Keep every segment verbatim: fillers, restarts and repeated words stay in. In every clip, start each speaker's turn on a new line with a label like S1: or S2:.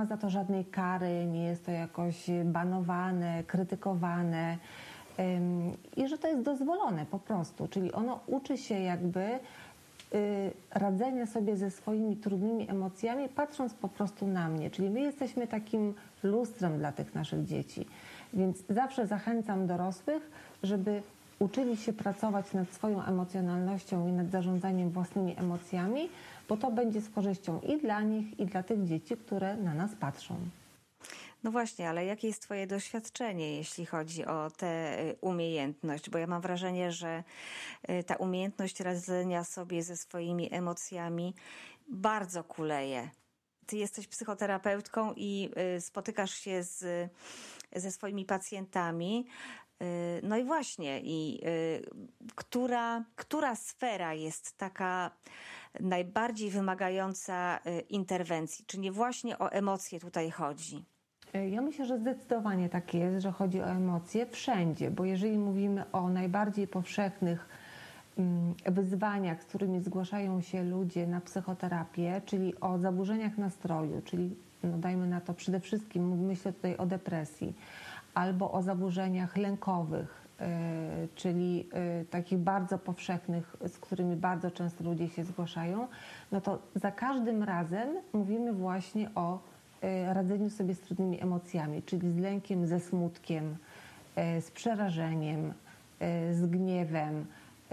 S1: ma za to żadnej kary, nie jest to jakoś banowane, krytykowane i że to jest dozwolone po prostu. Czyli ono uczy się jakby radzenia sobie ze swoimi trudnymi emocjami, patrząc po prostu na mnie. Czyli my jesteśmy takim lustrem dla tych naszych dzieci. Więc zawsze zachęcam dorosłych, żeby uczyli się pracować nad swoją emocjonalnością i nad zarządzaniem własnymi emocjami, bo to będzie z korzyścią i dla nich, i dla tych dzieci, które na nas patrzą.
S2: No właśnie, ale jakie jest Twoje doświadczenie, jeśli chodzi o tę umiejętność? Bo ja mam wrażenie, że ta umiejętność radzenia sobie ze swoimi emocjami bardzo kuleje. Ty jesteś psychoterapeutką i spotykasz się z, ze swoimi pacjentami. No i właśnie, i która, która sfera jest taka najbardziej wymagająca interwencji? Czy nie właśnie o emocje tutaj chodzi?
S1: Ja myślę, że zdecydowanie tak jest, że chodzi o emocje wszędzie, bo jeżeli mówimy o najbardziej powszechnych wyzwaniach, z którymi zgłaszają się ludzie na psychoterapię, czyli o zaburzeniach nastroju, czyli no dajmy na to przede wszystkim, myślę tutaj o depresji, albo o zaburzeniach lękowych, czyli takich bardzo powszechnych, z którymi bardzo często ludzie się zgłaszają, no to za każdym razem mówimy właśnie o radzeniu sobie z trudnymi emocjami, czyli z lękiem, ze smutkiem, z przerażeniem, z gniewem,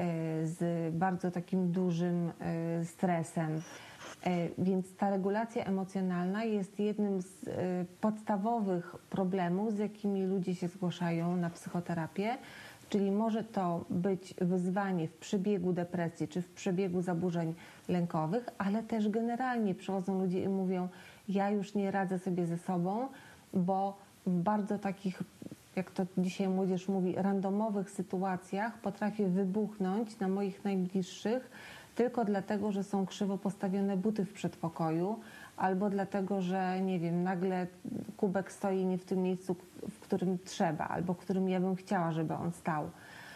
S1: z bardzo takim dużym stresem. Więc ta regulacja emocjonalna jest jednym z podstawowych problemów, z jakimi ludzie się zgłaszają na psychoterapię, czyli może to być wyzwanie w przebiegu depresji czy w przebiegu zaburzeń lękowych, ale też generalnie przychodzą ludzie i mówią: ja już nie radzę sobie ze sobą, bo w bardzo takich, jak to dzisiaj młodzież mówi, randomowych sytuacjach potrafię wybuchnąć na moich najbliższych tylko dlatego, że są krzywo postawione buty w przedpokoju, albo dlatego, że nie wiem, nagle kubek stoi nie w tym miejscu, w którym trzeba, albo w którym ja bym chciała, żeby on stał.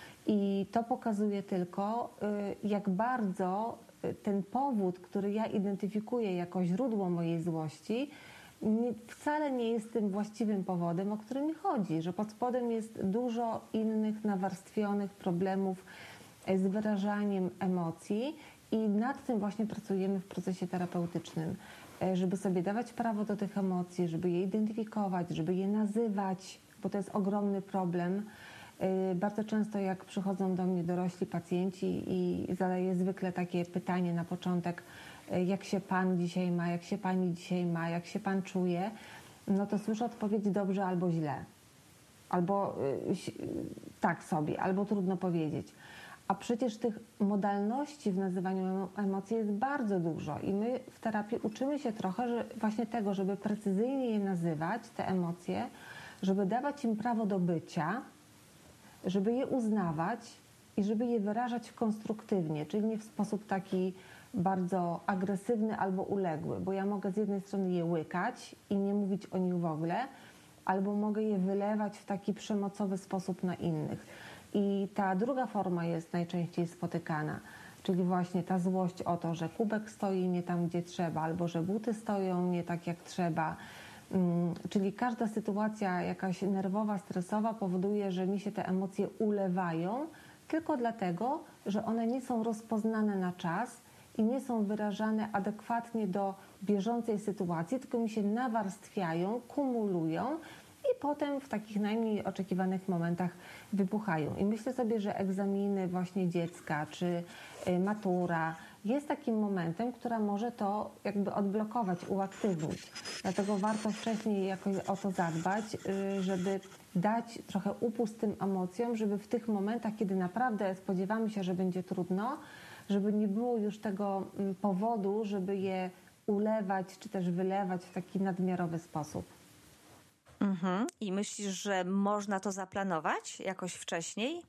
S1: I to pokazuje tylko, jak bardzo ten powód, który ja identyfikuję jako źródło mojej złości, nie, wcale nie jest tym właściwym powodem, o który mi chodzi, że pod spodem jest dużo innych nawarstwionych problemów z wyrażaniem emocji i nad tym właśnie pracujemy w procesie terapeutycznym, żeby sobie dawać prawo do tych emocji, żeby je identyfikować, żeby je nazywać, bo to jest ogromny problem. Bardzo często jak przychodzą do mnie dorośli pacjenci i zadaję zwykle takie pytanie na początek: jak się pan dzisiaj ma, jak się pani dzisiaj ma, jak się pan czuje, no to słyszę odpowiedź: dobrze albo źle, albo tak sobie, albo trudno powiedzieć. A przecież tych modalności w nazywaniu emocji jest bardzo dużo i my w terapii uczymy się trochę że właśnie tego, żeby precyzyjnie je nazywać, te emocje, żeby dawać im prawo do bycia, żeby je uznawać i żeby je wyrażać konstruktywnie, czyli nie w sposób taki bardzo agresywny albo uległy, bo ja mogę z jednej strony je łykać i nie mówić o nich w ogóle, albo mogę je wylewać w taki przemocowy sposób na innych. I ta druga forma jest najczęściej spotykana, czyli właśnie ta złość o to, że kubek stoi nie tam, gdzie trzeba, albo że buty stoją nie tak, jak trzeba. Czyli każda sytuacja jakaś nerwowa, stresowa powoduje, że mi się te emocje ulewają tylko dlatego, że one nie są rozpoznane na czas i nie są wyrażane adekwatnie do bieżącej sytuacji, tylko mi się nawarstwiają, kumulują i potem w takich najmniej oczekiwanych momentach wybuchają. I myślę sobie, że egzaminy właśnie dziecka czy matura jest takim momentem, która może to jakby odblokować, uaktywnić. Dlatego warto wcześniej jakoś o to zadbać, żeby dać trochę upust tym emocjom, żeby w tych momentach, kiedy naprawdę spodziewamy się, że będzie trudno, żeby nie było już tego powodu, żeby je ulewać czy też wylewać w taki nadmiarowy sposób.
S2: Mhm. I myślisz, że można to zaplanować jakoś wcześniej?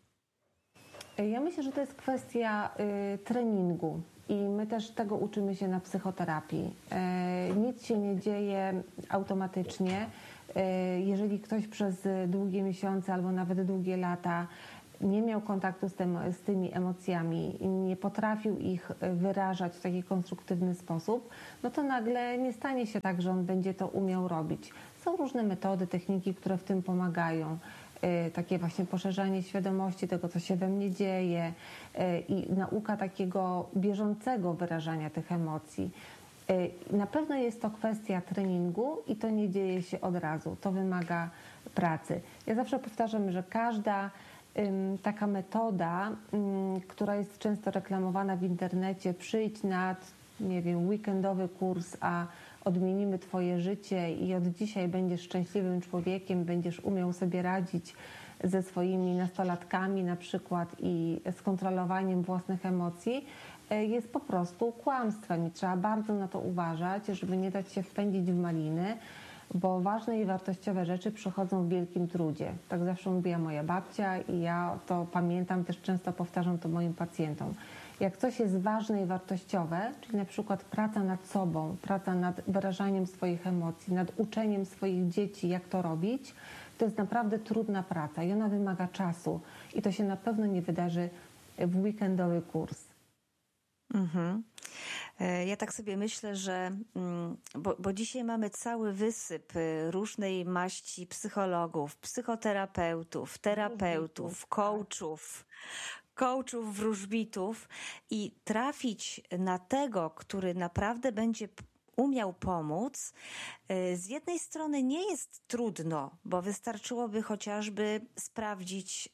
S1: Ja myślę, że to jest kwestia y, treningu i my też tego uczymy się na psychoterapii. Y, nic się nie dzieje automatycznie. Y, jeżeli ktoś przez długie miesiące albo nawet długie lata nie miał kontaktu z, tym, z tymi emocjami i nie potrafił ich wyrażać w taki konstruktywny sposób, no to nagle nie stanie się tak, że on będzie to umiał robić. Są różne metody, techniki, które w tym pomagają. Takie właśnie poszerzanie świadomości tego, co się we mnie dzieje i nauka takiego bieżącego wyrażania tych emocji. Na pewno jest to kwestia treningu i to nie dzieje się od razu. To wymaga pracy. Ja zawsze powtarzam, że każda taka metoda, która jest często reklamowana w internecie, przyjdź na, nie wiem, weekendowy kurs, a odmienimy twoje życie i od dzisiaj będziesz szczęśliwym człowiekiem, będziesz umiał sobie radzić ze swoimi nastolatkami na przykład i z kontrolowaniem własnych emocji, jest po prostu kłamstwem i trzeba bardzo na to uważać, żeby nie dać się wpędzić w maliny, bo ważne i wartościowe rzeczy przychodzą w wielkim trudzie. Tak zawsze mówiła moja babcia i ja to pamiętam, też często powtarzam to moim pacjentom. Jak coś jest ważne i wartościowe, czyli na przykład praca nad sobą, praca nad wyrażaniem swoich emocji, nad uczeniem swoich dzieci, jak to robić, to jest naprawdę trudna praca i ona wymaga czasu i to się na pewno nie wydarzy w weekendowy kurs.
S2: Mhm. Ja tak sobie myślę, że bo, bo dzisiaj mamy cały wysyp różnej maści psychologów, psychoterapeutów, terapeutów, coachów, coachów, wróżbitów i trafić na tego, który naprawdę będzie umiał pomóc, z jednej strony nie jest trudno, bo wystarczyłoby chociażby sprawdzić,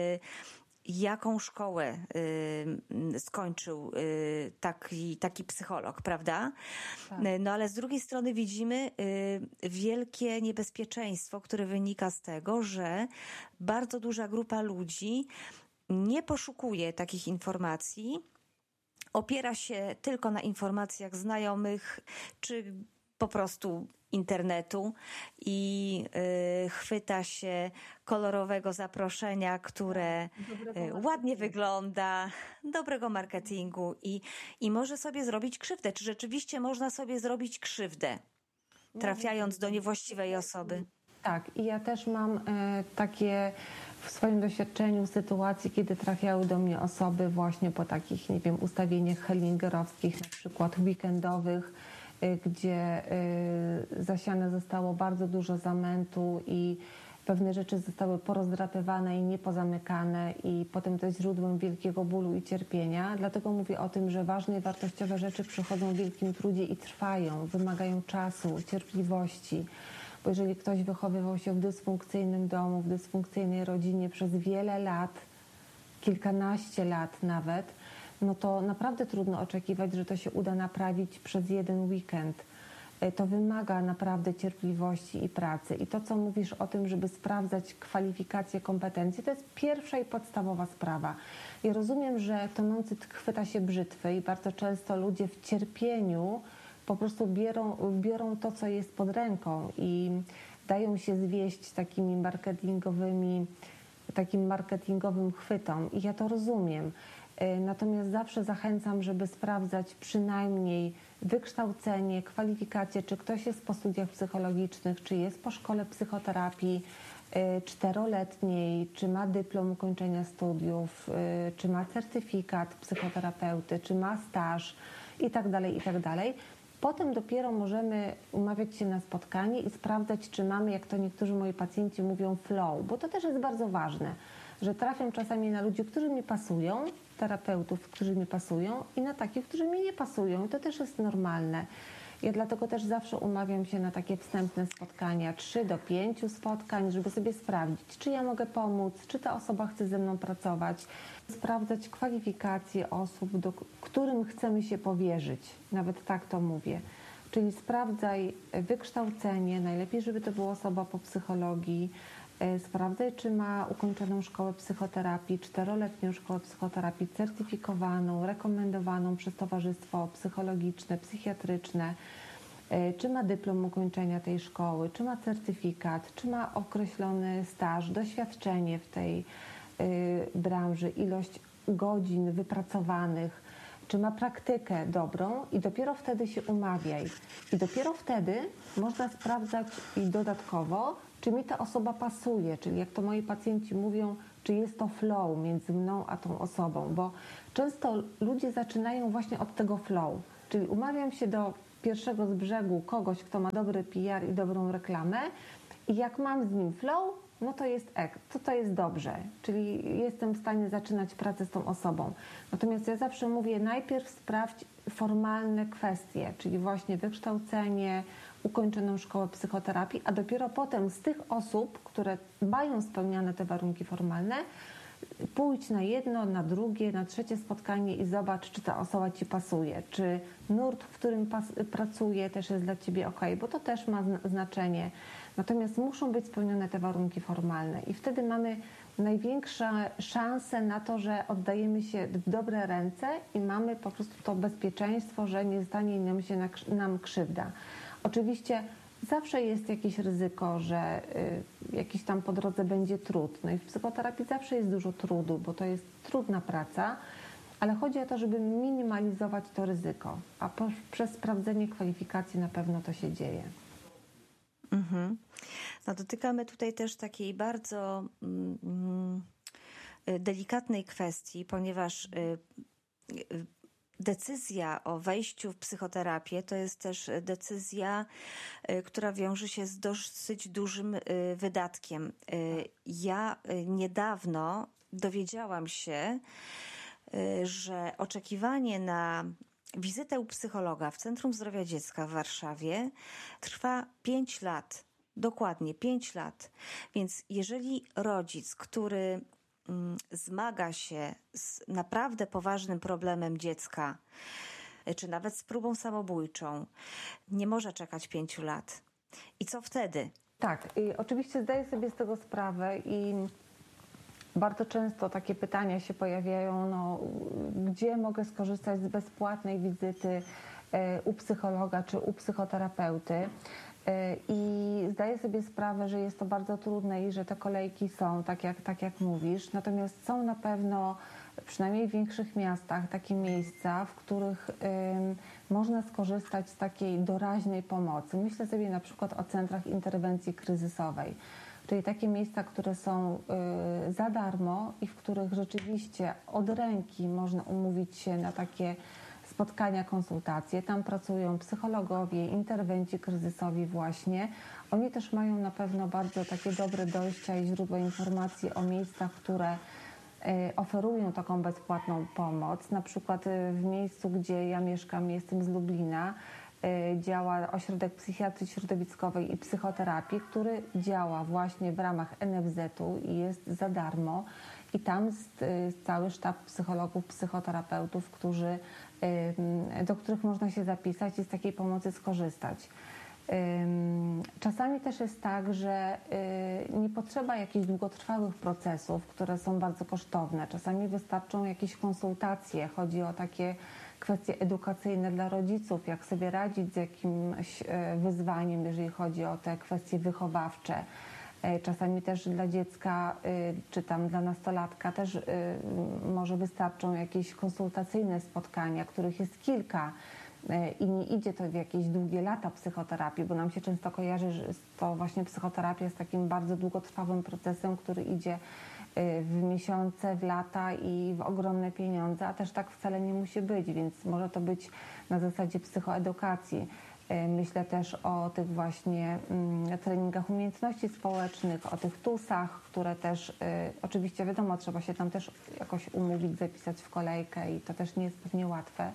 S2: jaką szkołę y, skończył y, taki, taki psycholog, prawda? Tak. No ale z drugiej strony widzimy y, wielkie niebezpieczeństwo, które wynika z tego, że bardzo duża grupa ludzi nie poszukuje takich informacji, opiera się tylko na informacjach znajomych, czy po prostu internetu i y, chwyta się kolorowego zaproszenia, które y, ładnie wygląda, dobrego marketingu i, i może sobie zrobić krzywdę. Czy rzeczywiście można sobie zrobić krzywdę, trafiając do niewłaściwej osoby?
S1: Tak, i ja też mam e, takie w swoim doświadczeniu sytuacji, kiedy trafiały do mnie osoby właśnie po takich, nie wiem, ustawieniach hellingerowskich, na przykład weekendowych, gdzie zasiane zostało bardzo dużo zamętu i pewne rzeczy zostały porozdrapywane i niepozamykane i potem to jest źródłem wielkiego bólu i cierpienia. Dlatego mówię o tym, że ważne i wartościowe rzeczy przychodzą w wielkim trudzie i trwają, wymagają czasu, cierpliwości. Bo jeżeli ktoś wychowywał się w dysfunkcyjnym domu, w dysfunkcyjnej rodzinie przez wiele lat, kilkanaście lat nawet, no to naprawdę trudno oczekiwać, że to się uda naprawić przez jeden weekend. To wymaga naprawdę cierpliwości i pracy. I to, co mówisz o tym, żeby sprawdzać kwalifikacje, kompetencje, to jest pierwsza i podstawowa sprawa. Ja rozumiem, że tonący chwyta się brzytwy i bardzo często ludzie w cierpieniu po prostu biorą, biorą to, co jest pod ręką i dają się zwieść takimi marketingowymi, takim marketingowym chwytom. I ja to rozumiem. Natomiast zawsze zachęcam, żeby sprawdzać przynajmniej wykształcenie, kwalifikacje, czy ktoś jest po studiach psychologicznych, czy jest po szkole psychoterapii czteroletniej, czy ma dyplom ukończenia studiów, czy ma certyfikat psychoterapeuty, czy ma staż itd., itd. Potem dopiero możemy umawiać się na spotkanie i sprawdzać, czy mamy, jak to niektórzy moi pacjenci mówią, flow, bo to też jest bardzo ważne, że trafiam czasami na ludzi, którzy mi pasują, terapeutów, którzy mi pasują i na takich, którzy mi nie pasują i to też jest normalne. Ja dlatego też zawsze umawiam się na takie wstępne spotkania, trzy do pięciu spotkań, żeby sobie sprawdzić, czy ja mogę pomóc, czy ta osoba chce ze mną pracować, sprawdzać kwalifikacje osób, do którym chcemy się powierzyć, nawet tak to mówię. Czyli sprawdzaj wykształcenie, najlepiej, żeby to była osoba po psychologii, sprawdzaj, czy ma ukończoną szkołę psychoterapii, czteroletnią szkołę psychoterapii certyfikowaną, rekomendowaną przez towarzystwo psychologiczne, psychiatryczne, czy ma dyplom ukończenia tej szkoły, czy ma certyfikat, czy ma określony staż, doświadczenie w tej branży, ilość godzin wypracowanych, czy ma praktykę dobrą i dopiero wtedy się umawiaj. I dopiero wtedy można sprawdzać i dodatkowo, czy mi ta osoba pasuje, czyli jak to moi pacjenci mówią, czy jest to flow między mną a tą osobą, bo często ludzie zaczynają właśnie od tego flow, czyli umawiam się do pierwszego z brzegu kogoś, kto ma dobry P R i dobrą reklamę i jak mam z nim flow, no to jest ek, to to jest dobrze, czyli jestem w stanie zaczynać pracę z tą osobą. Natomiast ja zawsze mówię, najpierw sprawdź formalne kwestie, czyli właśnie wykształcenie, ukończoną szkołę psychoterapii, a dopiero potem z tych osób, które mają spełniane te warunki formalne, pójdź na jedno, na drugie, na trzecie spotkanie i zobacz, czy ta osoba ci pasuje, czy nurt, w którym pas- pracuje, też jest dla ciebie ok, bo to też ma zna- znaczenie. Natomiast muszą być spełnione te warunki formalne i wtedy mamy największe szanse na to, że oddajemy się w dobre ręce i mamy po prostu to bezpieczeństwo, że nie stanie nam się na, nam krzywda. Oczywiście zawsze jest jakieś ryzyko, że y, jakiś tam po drodze będzie trud. No i w psychoterapii zawsze jest dużo trudu, bo to jest trudna praca, ale chodzi o to, żeby minimalizować to ryzyko, a po, przez sprawdzenie kwalifikacji na pewno to się dzieje.
S2: Mhm. No, dotykamy tutaj też takiej bardzo mm, delikatnej kwestii, ponieważ y, y, decyzja o wejściu w psychoterapię to jest też decyzja, y, która wiąże się z dosyć dużym y, wydatkiem. Y, ja y, niedawno dowiedziałam się, y, że oczekiwanie na wizytę u psychologa w Centrum Zdrowia Dziecka w Warszawie trwa pięć lat. Dokładnie pięć lat. Więc jeżeli rodzic, który mm, zmaga się z naprawdę poważnym problemem dziecka, czy nawet z próbą samobójczą, nie może czekać pięciu lat. I co wtedy?
S1: Tak, i oczywiście zdaję sobie z tego sprawę i bardzo często takie pytania się pojawiają, no, gdzie mogę skorzystać z bezpłatnej wizyty u psychologa czy u psychoterapeuty. I zdaję sobie sprawę, że jest to bardzo trudne i że te kolejki są, tak jak, tak jak mówisz. Natomiast są na pewno, przynajmniej w większych miastach, takie miejsca, w których ym, można skorzystać z takiej doraźnej pomocy. Myślę sobie na przykład o centrach interwencji kryzysowej, czyli takie miejsca, które są y, za darmo i w których rzeczywiście od ręki można umówić się na takie spotkania, konsultacje. Tam pracują psychologowie, interwenci kryzysowi właśnie. Oni też mają na pewno bardzo takie dobre dojścia i źródła informacji o miejscach, które oferują taką bezpłatną pomoc. Na przykład w miejscu, gdzie ja mieszkam, jestem z Lublina, działa ośrodek psychiatrii środowiskowej i psychoterapii, który działa właśnie w ramach N F Z-u i jest za darmo. I tam jest cały sztab psychologów, psychoterapeutów, którzy, do których można się zapisać i z takiej pomocy skorzystać. Czasami też jest tak, że nie potrzeba jakichś długotrwałych procesów, które są bardzo kosztowne. Czasami wystarczą jakieś konsultacje. Chodzi o takie kwestie edukacyjne dla rodziców, jak sobie radzić z jakimś wyzwaniem, jeżeli chodzi o te kwestie wychowawcze. Czasami też dla dziecka, czy tam dla nastolatka też może wystarczą jakieś konsultacyjne spotkania, których jest kilka i nie idzie to w jakieś długie lata psychoterapii, bo nam się często kojarzy, że to właśnie psychoterapia jest takim bardzo długotrwałym procesem, który idzie w miesiące, w lata i w ogromne pieniądze, a też tak wcale nie musi być, więc może to być na zasadzie psychoedukacji. Myślę też o tych właśnie treningach umiejętności społecznych, o tych tusach, które też, oczywiście wiadomo, trzeba się tam też jakoś umówić, zapisać w kolejkę i to też nie jest pewnie łatwe.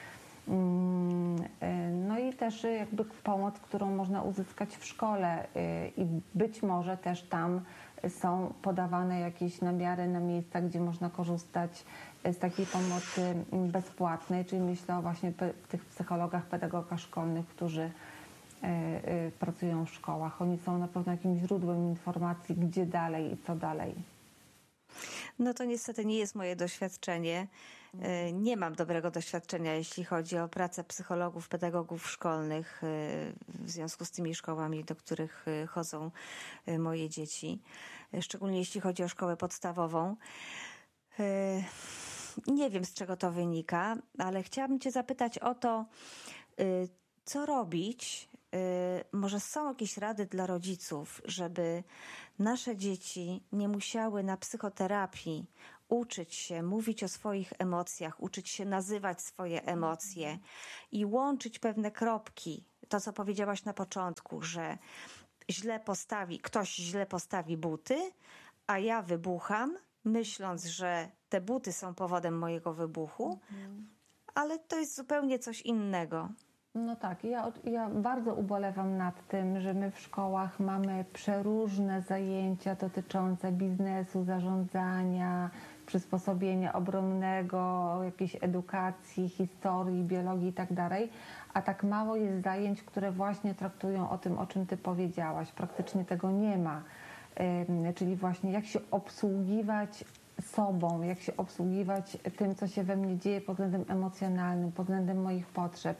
S1: No i też jakby pomoc, którą można uzyskać w szkole i być może też tam są podawane jakieś namiary na miejsca, gdzie można korzystać z takiej pomocy bezpłatnej, czyli myślę o właśnie tych psychologach, pedagogach szkolnych, którzy pracują w szkołach. Oni są na pewno jakimś źródłem informacji, gdzie dalej i co dalej.
S2: No to niestety nie jest moje doświadczenie. Nie mam dobrego doświadczenia, jeśli chodzi o pracę psychologów, pedagogów szkolnych w związku z tymi szkołami, do których chodzą moje dzieci. Szczególnie jeśli chodzi o szkołę podstawową. Nie wiem, z czego to wynika, ale chciałabym Cię zapytać o to, y, co robić. y, Może są jakieś rady dla rodziców, żeby nasze dzieci nie musiały na psychoterapii uczyć się mówić o swoich emocjach, uczyć się nazywać swoje emocje i łączyć pewne kropki. To, co powiedziałaś na początku, że źle postawi, ktoś źle postawi buty, a ja wybucham, myśląc, że te buty są powodem mojego wybuchu, ale to jest zupełnie coś innego.
S1: No tak, ja, ja bardzo ubolewam nad tym, że my w szkołach mamy przeróżne zajęcia dotyczące biznesu, zarządzania, przysposobienia obronnego, jakiejś edukacji, historii, biologii i tak dalej, a tak mało jest zajęć, które właśnie traktują o tym, o czym Ty powiedziałaś. Praktycznie tego nie ma. Ym, czyli właśnie jak się obsługiwać sobą, jak się obsługiwać tym, co się we mnie dzieje pod względem emocjonalnym, pod względem moich potrzeb.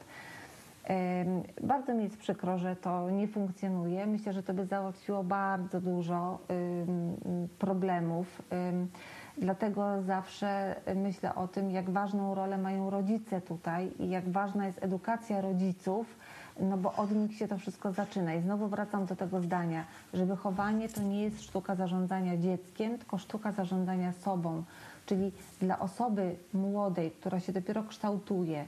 S1: Bardzo mi jest przykro, że to nie funkcjonuje. Myślę, że to by załatwiło bardzo dużo problemów. Dlatego zawsze myślę o tym, jak ważną rolę mają rodzice tutaj i jak ważna jest edukacja rodziców, no bo od nich się to wszystko zaczyna. I znowu wracam do tego zdania, że wychowanie to nie jest sztuka zarządzania dzieckiem, tylko sztuka zarządzania sobą. Czyli dla osoby młodej, która się dopiero kształtuje,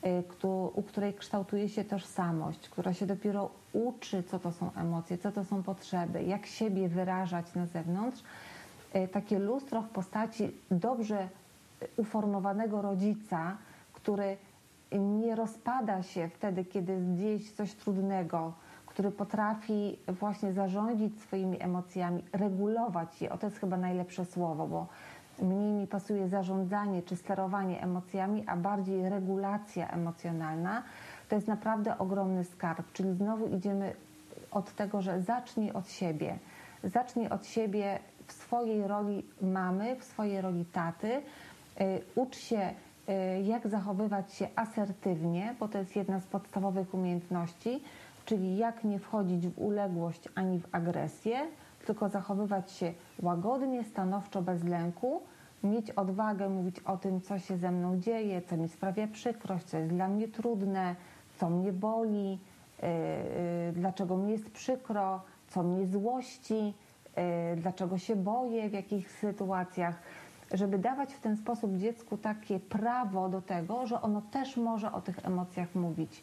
S1: u której kształtuje się tożsamość, która się dopiero uczy, co to są emocje, co to są potrzeby, jak siebie wyrażać na zewnątrz, takie lustro w postaci dobrze uformowanego rodzica, który nie rozpada się wtedy, kiedy dzieje się coś trudnego, który potrafi właśnie zarządzić swoimi emocjami, regulować je. O, to jest chyba najlepsze słowo, bo mniej mi pasuje zarządzanie czy sterowanie emocjami, a bardziej regulacja emocjonalna. To jest naprawdę ogromny skarb, czyli znowu idziemy od tego, że zacznij od siebie. Zacznij od siebie w swojej roli mamy, w swojej roli taty. Ucz się, jak zachowywać się asertywnie, bo to jest jedna z podstawowych umiejętności, czyli jak nie wchodzić w uległość ani w agresję, tylko zachowywać się łagodnie, stanowczo, bez lęku, mieć odwagę mówić o tym, co się ze mną dzieje, co mi sprawia przykrość, co jest dla mnie trudne, co mnie boli, yy, yy, dlaczego mi jest przykro, co mnie złości, yy, dlaczego się boję w jakich sytuacjach, żeby dawać w ten sposób dziecku takie prawo do tego, że ono też może o tych emocjach mówić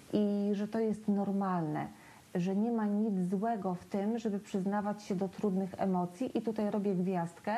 S1: i że to jest normalne, że nie ma nic złego w tym, żeby przyznawać się do trudnych emocji. I tutaj robię gwiazdkę.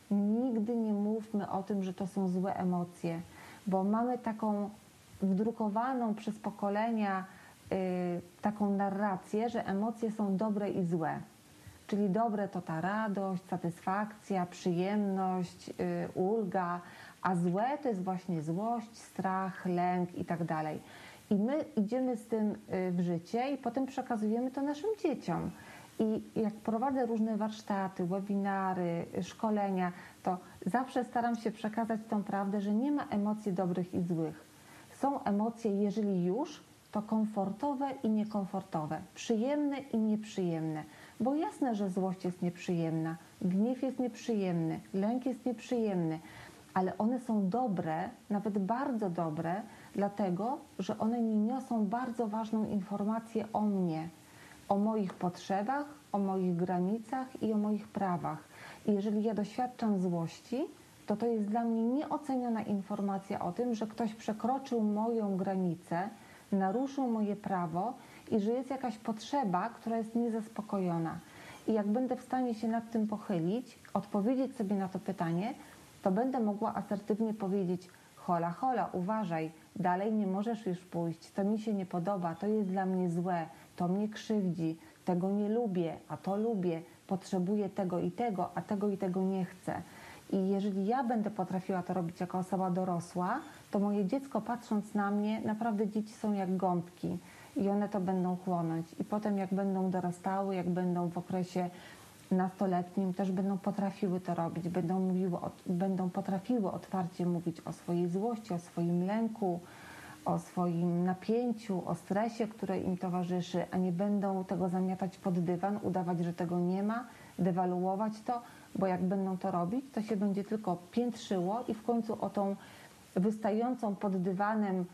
S1: Nigdy nie mówmy o tym, że to są złe emocje, bo mamy taką wdrukowaną przez pokolenia yy, taką narrację, że emocje są dobre i złe. Czyli dobre to ta radość, satysfakcja, przyjemność, yy, ulga, a złe to jest właśnie złość, strach, lęk i tak dalej. I my idziemy z tym w życie i potem przekazujemy to naszym dzieciom. I jak prowadzę różne warsztaty, webinary, szkolenia, to zawsze staram się przekazać tą prawdę, że nie ma emocji dobrych i złych. Są emocje, jeżeli już, to komfortowe i niekomfortowe, przyjemne i nieprzyjemne. Bo jasne, że złość jest nieprzyjemna, gniew jest nieprzyjemny, lęk jest nieprzyjemny, ale one są dobre, nawet bardzo dobre, dlatego, że one mi niosą bardzo ważną informację o mnie, o moich potrzebach, o moich granicach i o moich prawach. I jeżeli ja doświadczam złości, to to jest dla mnie nieoceniona informacja o tym, że ktoś przekroczył moją granicę, naruszył moje prawo i że jest jakaś potrzeba, która jest niezaspokojona. I jak będę w stanie się nad tym pochylić, odpowiedzieć sobie na to pytanie, to będę mogła asertywnie powiedzieć: hola, hola, uważaj, dalej nie możesz już pójść, to mi się nie podoba, to jest dla mnie złe, to mnie krzywdzi, tego nie lubię, a to lubię, potrzebuję tego i tego, a tego i tego nie chcę. I jeżeli ja będę potrafiła to robić jako osoba dorosła, to moje dziecko, patrząc na mnie, naprawdę dzieci są jak gąbki i one to będą chłonąć. I potem jak będą dorastały, jak będą w okresie nastoletnim, też będą potrafiły to robić, będą, mówiły, będą potrafiły otwarcie mówić o swojej złości, o swoim lęku, o swoim napięciu, o stresie, który im towarzyszy, a nie będą tego zamiatać pod dywan, udawać, że tego nie ma, dewaluować to, bo jak będą to robić, to się będzie tylko piętrzyło i w końcu o tą wystającą pod dywanem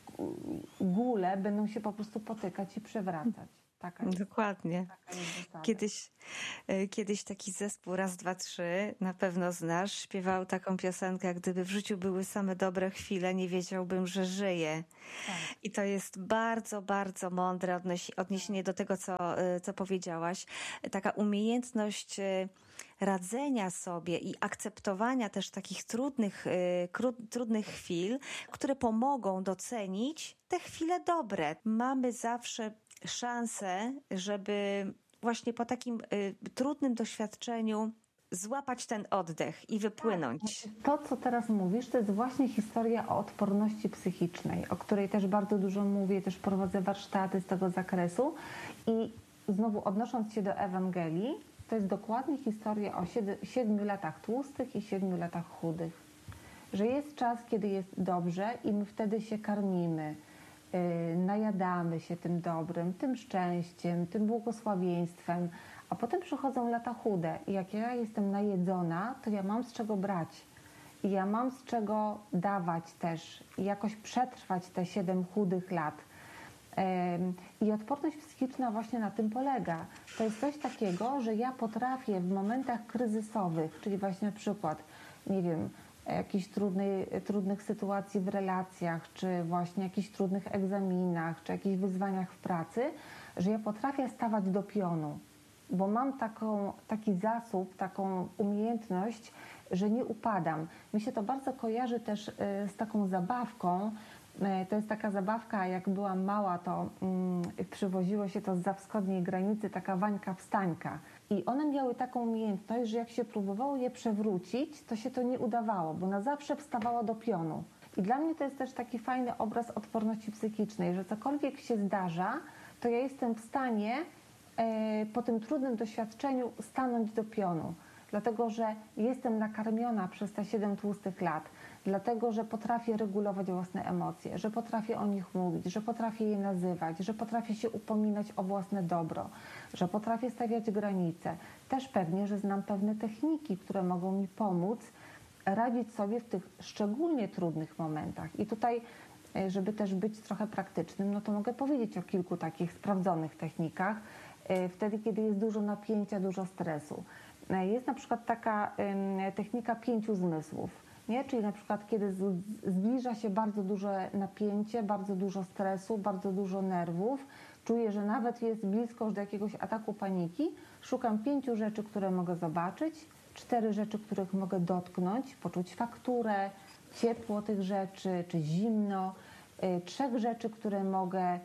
S1: gulę będą się po prostu potykać i przewracać. Taka jest,
S2: Dokładnie.
S1: taka jest zasada.
S2: Kiedyś, y, kiedyś taki zespół Raz, Dwa, Trzy, na pewno znasz, śpiewał taką piosenkę: gdyby w życiu były same dobre chwile, nie wiedziałbym, że żyję.
S1: Tak.
S2: I to jest bardzo, bardzo mądre odnosi- odniesienie do tego, co, y, co powiedziałaś. Taka umiejętność y, radzenia sobie i akceptowania też takich trudnych, y, kró- trudnych chwil, które pomogą docenić te chwile dobre. Mamy zawsze szansę, żeby właśnie po takim y, trudnym doświadczeniu złapać ten oddech i wypłynąć.
S1: To, co teraz mówisz, to jest właśnie historia o odporności psychicznej, o której też bardzo dużo mówię, też prowadzę warsztaty z tego zakresu. I znowu odnosząc się do Ewangelii, to jest dokładnie historia o siedmiu latach tłustych i siedmiu latach chudych. Że jest czas, kiedy jest dobrze i my wtedy się karmimy, yy, najadamy się tym dobrym, tym szczęściem, tym błogosławieństwem, a potem przychodzą lata chude i jak ja jestem najedzona, to ja mam z czego brać i ja mam z czego dawać też i jakoś przetrwać te siedem chudych lat. I odporność psychiczna właśnie na tym polega. To jest coś takiego, że ja potrafię w momentach kryzysowych, czyli właśnie na przykład, nie wiem, jakichś trudnej, trudnych sytuacji w relacjach, czy właśnie jakichś trudnych egzaminach, czy jakichś wyzwaniach w pracy, że ja potrafię stawać do pionu, bo mam taką, taki zasób, taką umiejętność, że nie upadam. Mi się to bardzo kojarzy też z taką zabawką. To jest taka zabawka, jak byłam mała, to mm, przywoziło się to zza wschodniej granicy, taka Wańka Wstańka. I one miały taką umiejętność, że jak się próbowało je przewrócić, to się to nie udawało, bo na zawsze wstawała do pionu. I dla mnie to jest też taki fajny obraz odporności psychicznej, że cokolwiek się zdarza, to ja jestem w stanie e, po tym trudnym doświadczeniu stanąć do pionu. Dlatego, że jestem nakarmiona przez te siedem tłustych lat, dlatego, że potrafię regulować własne emocje, że potrafię o nich mówić, że potrafię je nazywać, że potrafię się upominać o własne dobro, że potrafię stawiać granice. Też pewnie, że znam pewne techniki, które mogą mi pomóc radzić sobie w tych szczególnie trudnych momentach. I tutaj, żeby też być trochę praktycznym, no to mogę powiedzieć o kilku takich sprawdzonych technikach, wtedy, kiedy jest dużo napięcia, dużo stresu. Jest na przykład taka technika pięciu zmysłów, nie? Czyli na przykład kiedy zbliża się bardzo duże napięcie, bardzo dużo stresu, bardzo dużo nerwów, czuję, że nawet jest blisko już do jakiegoś ataku paniki, szukam pięciu rzeczy, które mogę zobaczyć, cztery rzeczy, których mogę dotknąć, poczuć fakturę, ciepło tych rzeczy, czy zimno, trzech rzeczy, które mogę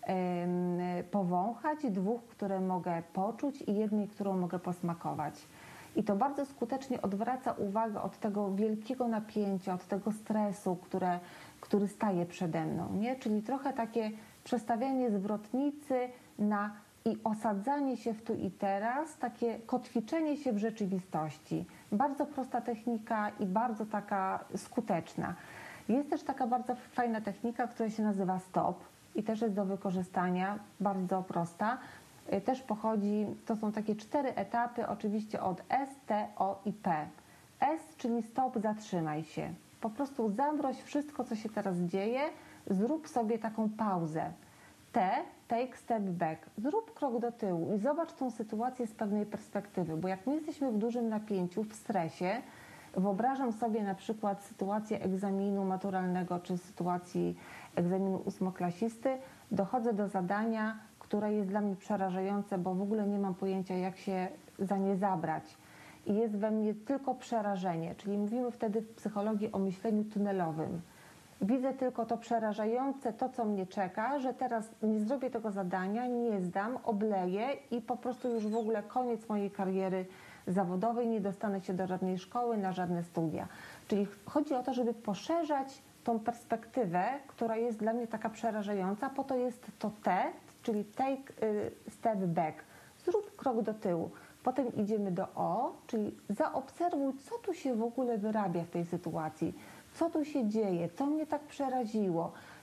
S1: powąchać, dwóch, które mogę poczuć i jednej, którą mogę posmakować. I to bardzo skutecznie odwraca uwagę od tego wielkiego napięcia, od tego stresu, które, który staje przede mną, nie? Czyli trochę takie przestawianie zwrotnicy na i osadzanie się w tu i teraz, takie kotwiczenie się w rzeczywistości. Bardzo prosta technika i bardzo taka skuteczna. Jest też taka bardzo fajna technika, która się nazywa stop i też jest do wykorzystania, bardzo prosta. Też pochodzi, to są takie cztery etapy, oczywiście od S, T, O i P. S, czyli stop, zatrzymaj się. Po prostu zamroź wszystko, co się teraz dzieje, zrób sobie taką pauzę. T, take step back. Zrób krok do tyłu i zobacz tą sytuację z pewnej perspektywy, bo jak my jesteśmy w dużym napięciu, w stresie, wyobrażam sobie na przykład sytuację egzaminu maturalnego czy sytuacji egzaminu ósmoklasisty, dochodzę do zadania, które jest dla mnie przerażające, bo w ogóle nie mam pojęcia, jak się za nie zabrać. I jest we mnie tylko przerażenie, czyli mówimy wtedy w psychologii o myśleniu tunelowym. Widzę tylko to przerażające, to co mnie czeka, że teraz nie zrobię tego zadania, nie zdam, obleję i po prostu już w ogóle koniec mojej kariery zawodowej, nie dostanę się do żadnej szkoły, na żadne studia. Czyli chodzi o to, żeby poszerzać tą perspektywę, która jest dla mnie taka przerażająca, po to jest to T, czyli take step back, zrób krok do tyłu. Potem idziemy do O, czyli zaobserwuj, co tu się w ogóle wyrabia w tej sytuacji, co tu się dzieje, co mnie tak przeraziło,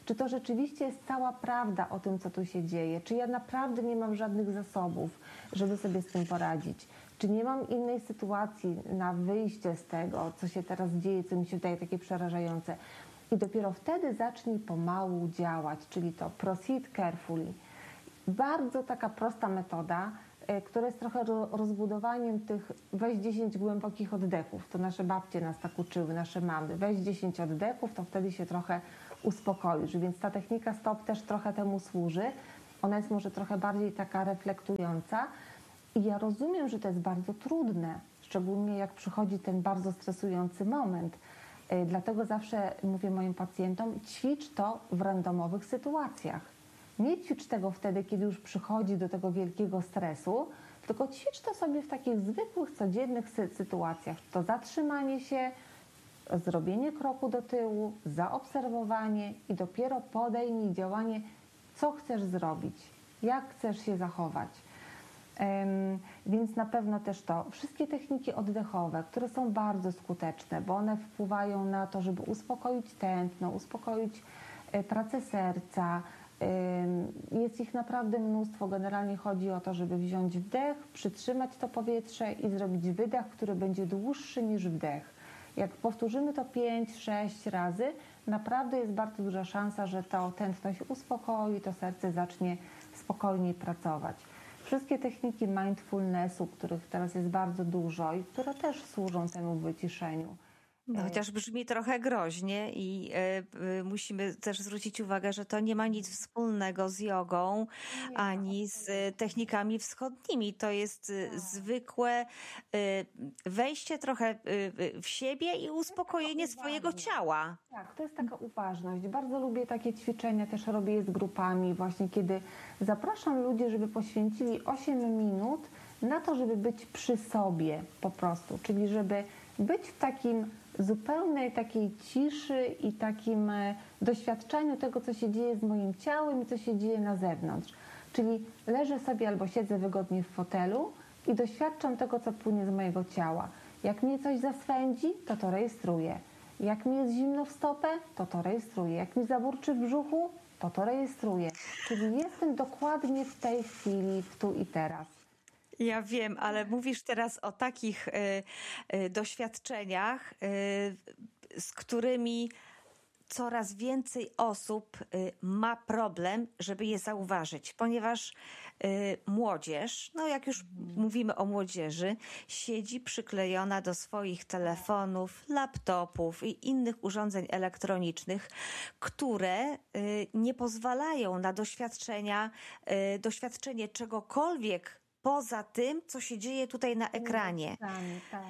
S1: Czy to rzeczywiście jest cała prawda o tym, co tu się dzieje? Czy ja naprawdę nie mam żadnych zasobów, żeby sobie z tym poradzić? Czy nie mam innej sytuacji na wyjście z tego, co się teraz dzieje, co mi się wydaje takie przerażające? I dopiero wtedy zacznij pomału działać, czyli to proceed carefully. Bardzo taka prosta metoda, która jest trochę rozbudowaniem tych weź dziesięć głębokich oddechów. To nasze babcie nas tak uczyły, nasze mamy. Weź dziesięć oddechów, to wtedy się trochę uspokoisz. Więc ta technika stop też trochę temu służy. Ona jest może trochę bardziej taka reflektująca. I ja rozumiem, że to jest bardzo trudne, szczególnie jak przychodzi ten bardzo stresujący moment. Dlatego zawsze mówię moim pacjentom, ćwicz to w randomowych sytuacjach. Nie ćwicz tego wtedy, kiedy już przychodzi do tego wielkiego stresu, tylko ćwicz to sobie w takich zwykłych, codziennych sy sytuacjach. To zatrzymanie się, zrobienie kroku do tyłu, zaobserwowanie i dopiero podejmij działanie, co chcesz zrobić, jak chcesz się zachować. Um, więc na pewno też to. Wszystkie techniki oddechowe, które są bardzo skuteczne, bo one wpływają na to, żeby uspokoić tętno, uspokoić y, pracę serca. Y, jest ich naprawdę mnóstwo. Generalnie chodzi o to, żeby wziąć wdech, przytrzymać to powietrze i zrobić wydech, który będzie dłuższy niż wdech. Jak powtórzymy to pięć sześć razy, naprawdę jest bardzo duża szansa, że to tętno się uspokoi, to serce zacznie spokojniej pracować. Wszystkie techniki mindfulnessu, których teraz jest bardzo dużo i które też służą temu wyciszeniu.
S2: No, chociaż brzmi trochę groźnie i y, y, musimy też zwrócić uwagę, że to nie ma nic wspólnego z jogą
S1: Nie,
S2: ani z y, technikami wschodnimi. To jest y, zwykłe y, wejście trochę y, w siebie i uspokojenie swojego ciała.
S1: Tak, to jest taka uważność. Bardzo lubię takie ćwiczenia, też robię je z grupami, właśnie kiedy zapraszam ludzi, żeby poświęcili osiem minut na to, żeby być przy sobie po prostu, czyli żeby być w takim zupełnej takiej ciszy i takim doświadczeniu tego, co się dzieje z moim ciałem i co się dzieje na zewnątrz. Czyli leżę sobie albo siedzę wygodnie w fotelu i doświadczam tego, co płynie z mojego ciała. Jak mnie coś zaswędzi, to to rejestruję. Jak mi jest zimno w stopę, to to rejestruję. Jak mi zaburczy w brzuchu, to to rejestruję. Czyli jestem dokładnie w tej chwili, w tu i teraz.
S2: Ja wiem, ale mówisz teraz o takich y, y, doświadczeniach, y, z którymi coraz więcej osób y, ma problem, żeby je zauważyć, ponieważ y, młodzież, no jak już mówimy o młodzieży, siedzi przyklejona do swoich telefonów, laptopów i innych urządzeń elektronicznych, które y, nie pozwalają na doświadczenia, y, doświadczenie czegokolwiek poza tym, co się dzieje tutaj na ekranie.
S1: Tak.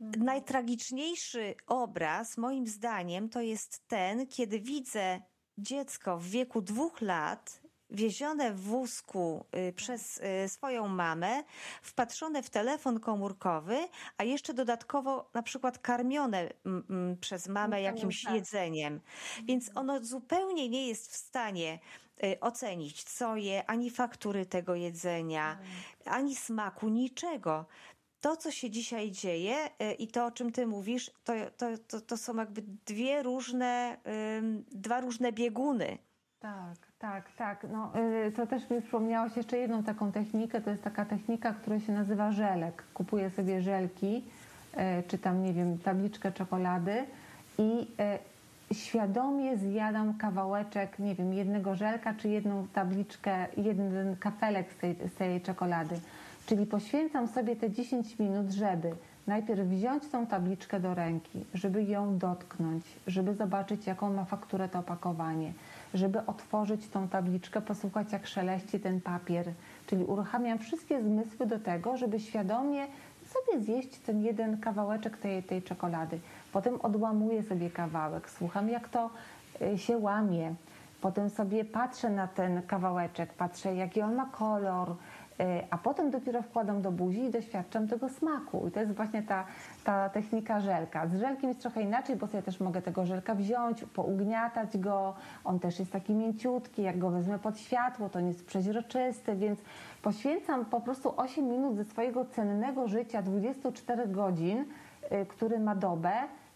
S2: Najtragiczniejszy obraz, moim zdaniem, to jest ten, kiedy widzę dziecko w wieku dwóch lat wiezione w wózku y, przez y, swoją mamę, wpatrzone w telefon komórkowy, a jeszcze dodatkowo na przykład karmione m, m, przez mamę jakimś jedzeniem. Więc ono zupełnie nie jest w stanie y, ocenić, co je, ani faktury tego jedzenia, ani smaku, niczego. To, co się dzisiaj dzieje y, i to, o czym ty mówisz, to, to, to, to są jakby dwie różne, y, dwa różne bieguny.
S1: Tak, tak, tak. No, y, to też mi przypomniałaś jeszcze jedną taką technikę. To jest taka technika, która się nazywa żelek. Kupuję sobie żelki, y, czy tam, nie wiem, tabliczkę czekolady i y, świadomie zjadam kawałeczek, nie wiem, jednego żelka, czy jedną tabliczkę, jeden kafelek z tej, z tej czekolady. Czyli poświęcam sobie te dziesięć minut, żeby najpierw wziąć tą tabliczkę do ręki, żeby ją dotknąć, żeby zobaczyć, jaką ma fakturę to opakowanie, żeby otworzyć tą tabliczkę, posłuchać, jak szeleści ten papier. Czyli uruchamiam wszystkie zmysły do tego, żeby świadomie sobie zjeść ten jeden kawałeczek tej, tej czekolady. Potem odłamuję sobie kawałek, słucham, jak to się łamie. Potem sobie patrzę na ten kawałeczek, patrzę, jaki on ma kolor, a potem dopiero wkładam do buzi i doświadczam tego smaku. I to jest właśnie ta, ta technika żelka. Z żelkiem jest trochę inaczej, bo sobie też mogę tego żelka wziąć, pougniatać go. On też jest taki mięciutki, jak go wezmę pod światło, to nie jest przeźroczysty, więc poświęcam po prostu osiem minut ze swojego cennego życia, dwudziestu czterech godzin, który ma dobę,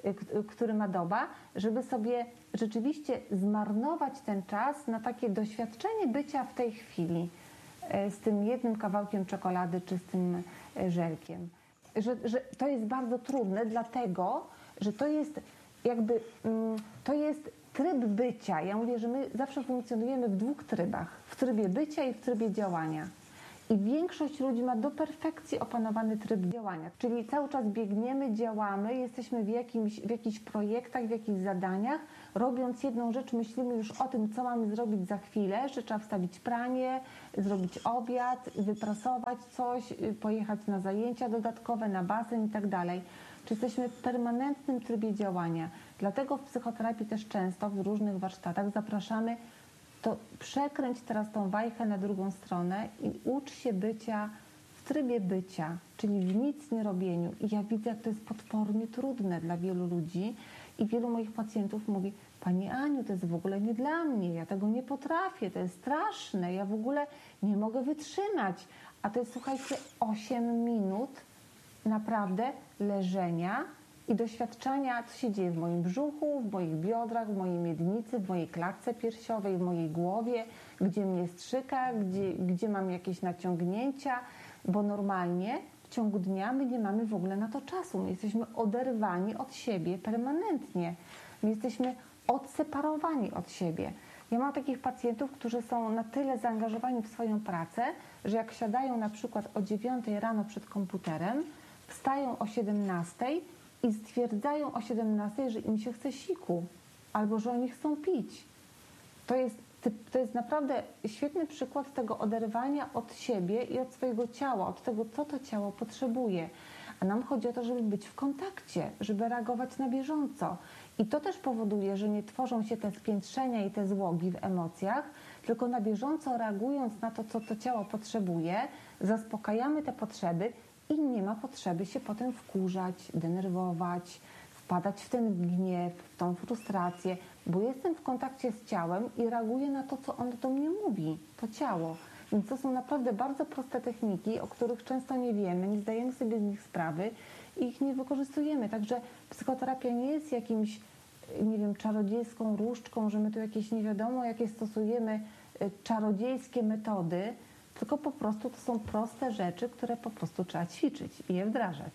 S1: y, k- y, który ma doba, żeby sobie rzeczywiście zmarnować ten czas na takie doświadczenie bycia w tej chwili y, z tym jednym kawałkiem czekolady czy z tym y, żelkiem. Że, że to jest bardzo trudne, dlatego, że to jest jakby, mm, to jest tryb bycia. Ja mówię, że my zawsze funkcjonujemy w dwóch trybach. W trybie bycia i w trybie działania. I większość ludzi ma do perfekcji opanowany tryb działania. Czyli cały czas biegniemy, działamy, jesteśmy w, jakimś, w jakichś projektach, w jakichś zadaniach. Robiąc jedną rzecz, myślimy już o tym, co mamy zrobić za chwilę, że trzeba wstawić pranie, zrobić obiad, wyprasować coś, pojechać na zajęcia dodatkowe, na basen i tak dalej. Czy jesteśmy w permanentnym trybie działania. Dlatego w psychoterapii też często w różnych warsztatach zapraszamy, to przekręć teraz tą wajchę na drugą stronę i ucz się bycia w trybie bycia, czyli w nic nie robieniu. I ja widzę, jak to jest potwornie trudne dla wielu ludzi i wielu moich pacjentów mówi: Pani Aniu, to jest w ogóle nie dla mnie, ja tego nie potrafię, to jest straszne, ja w ogóle nie mogę wytrzymać. A to jest, słuchajcie, osiem minut naprawdę leżenia i doświadczania, co się dzieje w moim brzuchu, w moich biodrach, w mojej miednicy, w mojej klatce piersiowej, w mojej głowie, gdzie mnie strzyka, gdzie, gdzie mam jakieś naciągnięcia, bo normalnie w ciągu dnia my nie mamy w ogóle na to czasu. My jesteśmy oderwani od siebie permanentnie. My jesteśmy odseparowani od siebie. Ja mam takich pacjentów, którzy są na tyle zaangażowani w swoją pracę, że jak siadają na przykład o dziewiątej rano przed komputerem, wstają o siedemnastej i stwierdzają o siedemnastej, że im się chce siku albo że oni chcą pić. To jest, to jest naprawdę świetny przykład tego oderwania od siebie i od swojego ciała, od tego, co to ciało potrzebuje. A nam chodzi o to, żeby być w kontakcie, żeby reagować na bieżąco. I to też powoduje, że nie tworzą się te spiętrzenia i te złogi w emocjach, tylko na bieżąco reagując na to, co to ciało potrzebuje, zaspokajamy te potrzeby i nie ma potrzeby się potem wkurzać, denerwować, wpadać w ten gniew, w tą frustrację, bo jestem w kontakcie z ciałem i reaguję na to, co ono do mnie mówi, to ciało. Więc to są naprawdę bardzo proste techniki, o których często nie wiemy, nie zdajemy sobie z nich sprawy i ich nie wykorzystujemy. Także psychoterapia nie jest jakimś, nie wiem, czarodziejską różdżką, że my tu jakieś nie wiadomo, jakie stosujemy czarodziejskie metody, tylko po prostu to są proste rzeczy, które po prostu trzeba ćwiczyć i je wdrażać.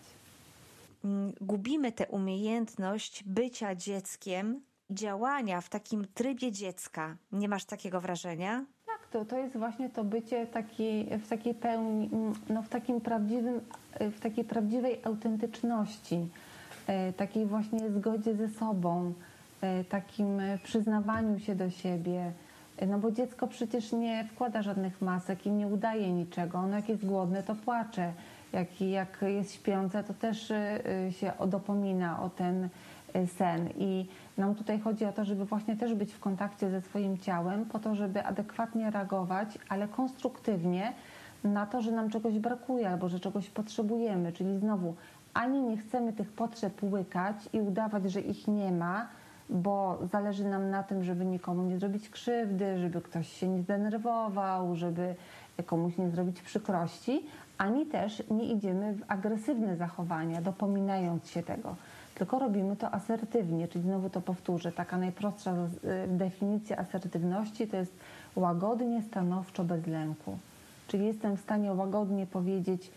S2: Gubimy tę umiejętność bycia dzieckiem, działania w takim trybie dziecka. Nie masz takiego wrażenia?
S1: Tak, to, to jest właśnie to bycie taki, w takiej pełni, no w takim prawdziwym, w takiej prawdziwej autentyczności, takiej właśnie zgodzie ze sobą, takim przyznawaniu się do siebie. No bo dziecko przecież nie wkłada żadnych masek i nie udaje niczego. Ono jak jest głodne, to płacze. Jak, jak jest śpiące, to też się dopomina o ten sen. I nam tutaj chodzi o to, żeby właśnie też być w kontakcie ze swoim ciałem, po to, żeby adekwatnie reagować, ale konstruktywnie na to, że nam czegoś brakuje albo że czegoś potrzebujemy. Czyli znowu, ani nie chcemy tych potrzeb łykać i udawać, że ich nie ma, bo zależy nam na tym, żeby nikomu nie zrobić krzywdy, żeby ktoś się nie zdenerwował, żeby komuś nie zrobić przykrości, ani też nie idziemy w agresywne zachowania, dopominając się tego, tylko robimy to asertywnie, czyli znowu to powtórzę, taka najprostsza definicja asertywności to jest łagodnie, stanowczo, bez lęku. Czyli jestem w stanie łagodnie powiedzieć,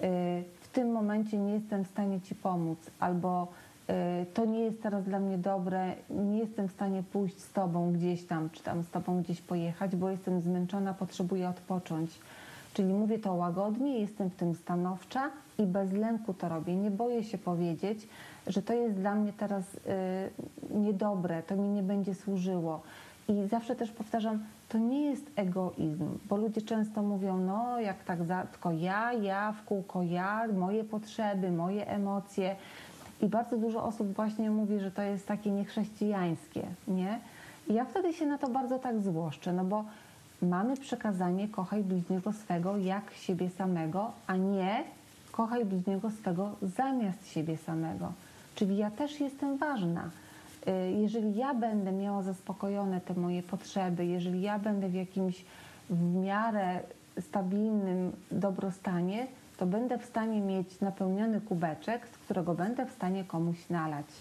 S1: w tym momencie nie jestem w stanie Ci pomóc, albo to nie jest teraz dla mnie dobre, nie jestem w stanie pójść z Tobą gdzieś tam, czy tam z Tobą gdzieś pojechać, bo jestem zmęczona, potrzebuję odpocząć. Czyli mówię to łagodnie, jestem w tym stanowcza i bez lęku to robię. Nie boję się powiedzieć, że to jest dla mnie teraz y, niedobre, to mi nie będzie służyło. I zawsze też powtarzam, to nie jest egoizm, bo ludzie często mówią, no jak tak, za, tylko ja, ja, w kółko ja, moje potrzeby, moje emocje. I bardzo dużo osób właśnie mówi, że to jest takie niechrześcijańskie, nie? I ja wtedy się na to bardzo tak złoszczę, no bo mamy przekazanie kochaj bliźniego swego jak siebie samego, a nie kochaj bliźniego swego zamiast siebie samego. Czyli ja też jestem ważna. Jeżeli ja będę miała zaspokojone te moje potrzeby, jeżeli ja będę w jakimś w miarę stabilnym dobrostanie, to będę w stanie mieć napełniony kubeczek, z którego będę w stanie komuś nalać.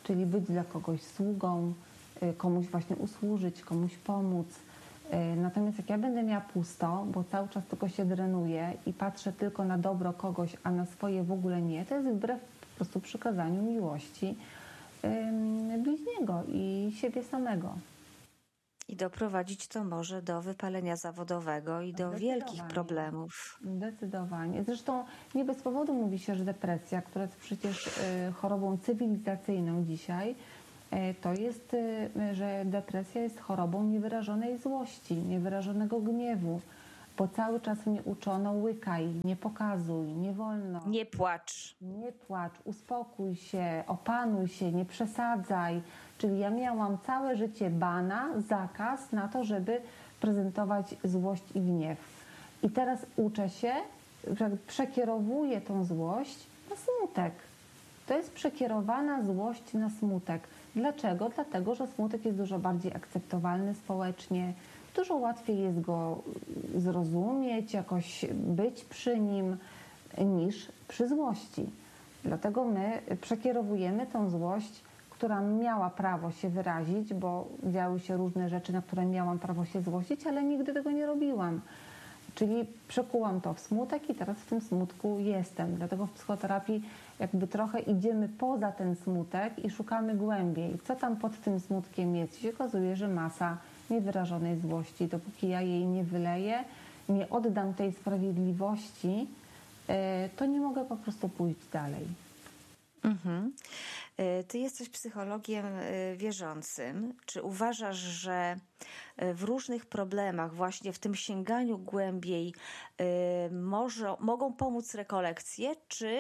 S1: czyli być dla kogoś sługą, y, komuś właśnie usłużyć, komuś pomóc. Y, Natomiast jak ja będę miała pusto, bo cały czas tylko się drenuję i patrzę tylko na dobro kogoś, a na swoje w ogóle nie, to jest wbrew po prostu przykazaniu miłości ym, bliźniego i siebie samego.
S2: I doprowadzić to może do wypalenia zawodowego i do wielkich
S1: Zdecydowanie.
S2: problemów.
S1: Zdecydowanie. Zresztą nie bez powodu mówi się, że depresja, która jest przecież y, chorobą cywilizacyjną dzisiaj, y, to jest, y, że depresja jest chorobą niewyrażonej złości, niewyrażonego gniewu, bo cały czas mnie uczono: łykaj, nie pokazuj, nie wolno,
S2: Nie płacz.
S1: nie płacz, uspokój się, opanuj się, nie przesadzaj. Czyli ja miałam całe życie bana, zakaz na to, żeby prezentować złość i gniew. I teraz uczę się, że przekierowuję tą złość na smutek. To jest przekierowana złość na smutek. Dlaczego? Dlatego, że smutek jest dużo bardziej akceptowalny społecznie, dużo łatwiej jest go zrozumieć, jakoś być przy nim, niż przy złości. Dlatego my przekierowujemy tą złość, która miała prawo się wyrazić, bo działy się różne rzeczy, na które miałam prawo się złościć, ale nigdy tego nie robiłam. Czyli przekułam to w smutek i teraz w tym smutku jestem. Dlatego w psychoterapii jakby trochę idziemy poza ten smutek i szukamy głębiej. Co tam pod tym smutkiem jest? I się okazuje, że masa niewyrażonej złości. Dopóki ja jej nie wyleję, nie oddam tej sprawiedliwości, to nie mogę po prostu pójść dalej.
S2: Mhm. Ty jesteś psychologiem wierzącym. Czy uważasz, że w różnych problemach, właśnie w tym sięganiu głębiej, może, mogą pomóc rekolekcje, czy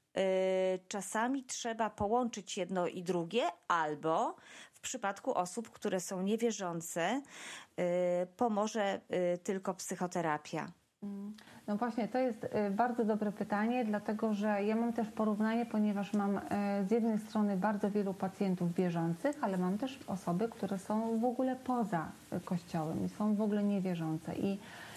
S2: czasami trzeba połączyć jedno i drugie, albo w przypadku osób, które są niewierzące, pomoże tylko psychoterapia?
S1: No właśnie, to jest bardzo dobre pytanie, dlatego że ja mam też porównanie, ponieważ mam z jednej strony bardzo wielu pacjentów wierzących, ale mam też osoby, które są w ogóle poza Kościołem i są w ogóle niewierzące. I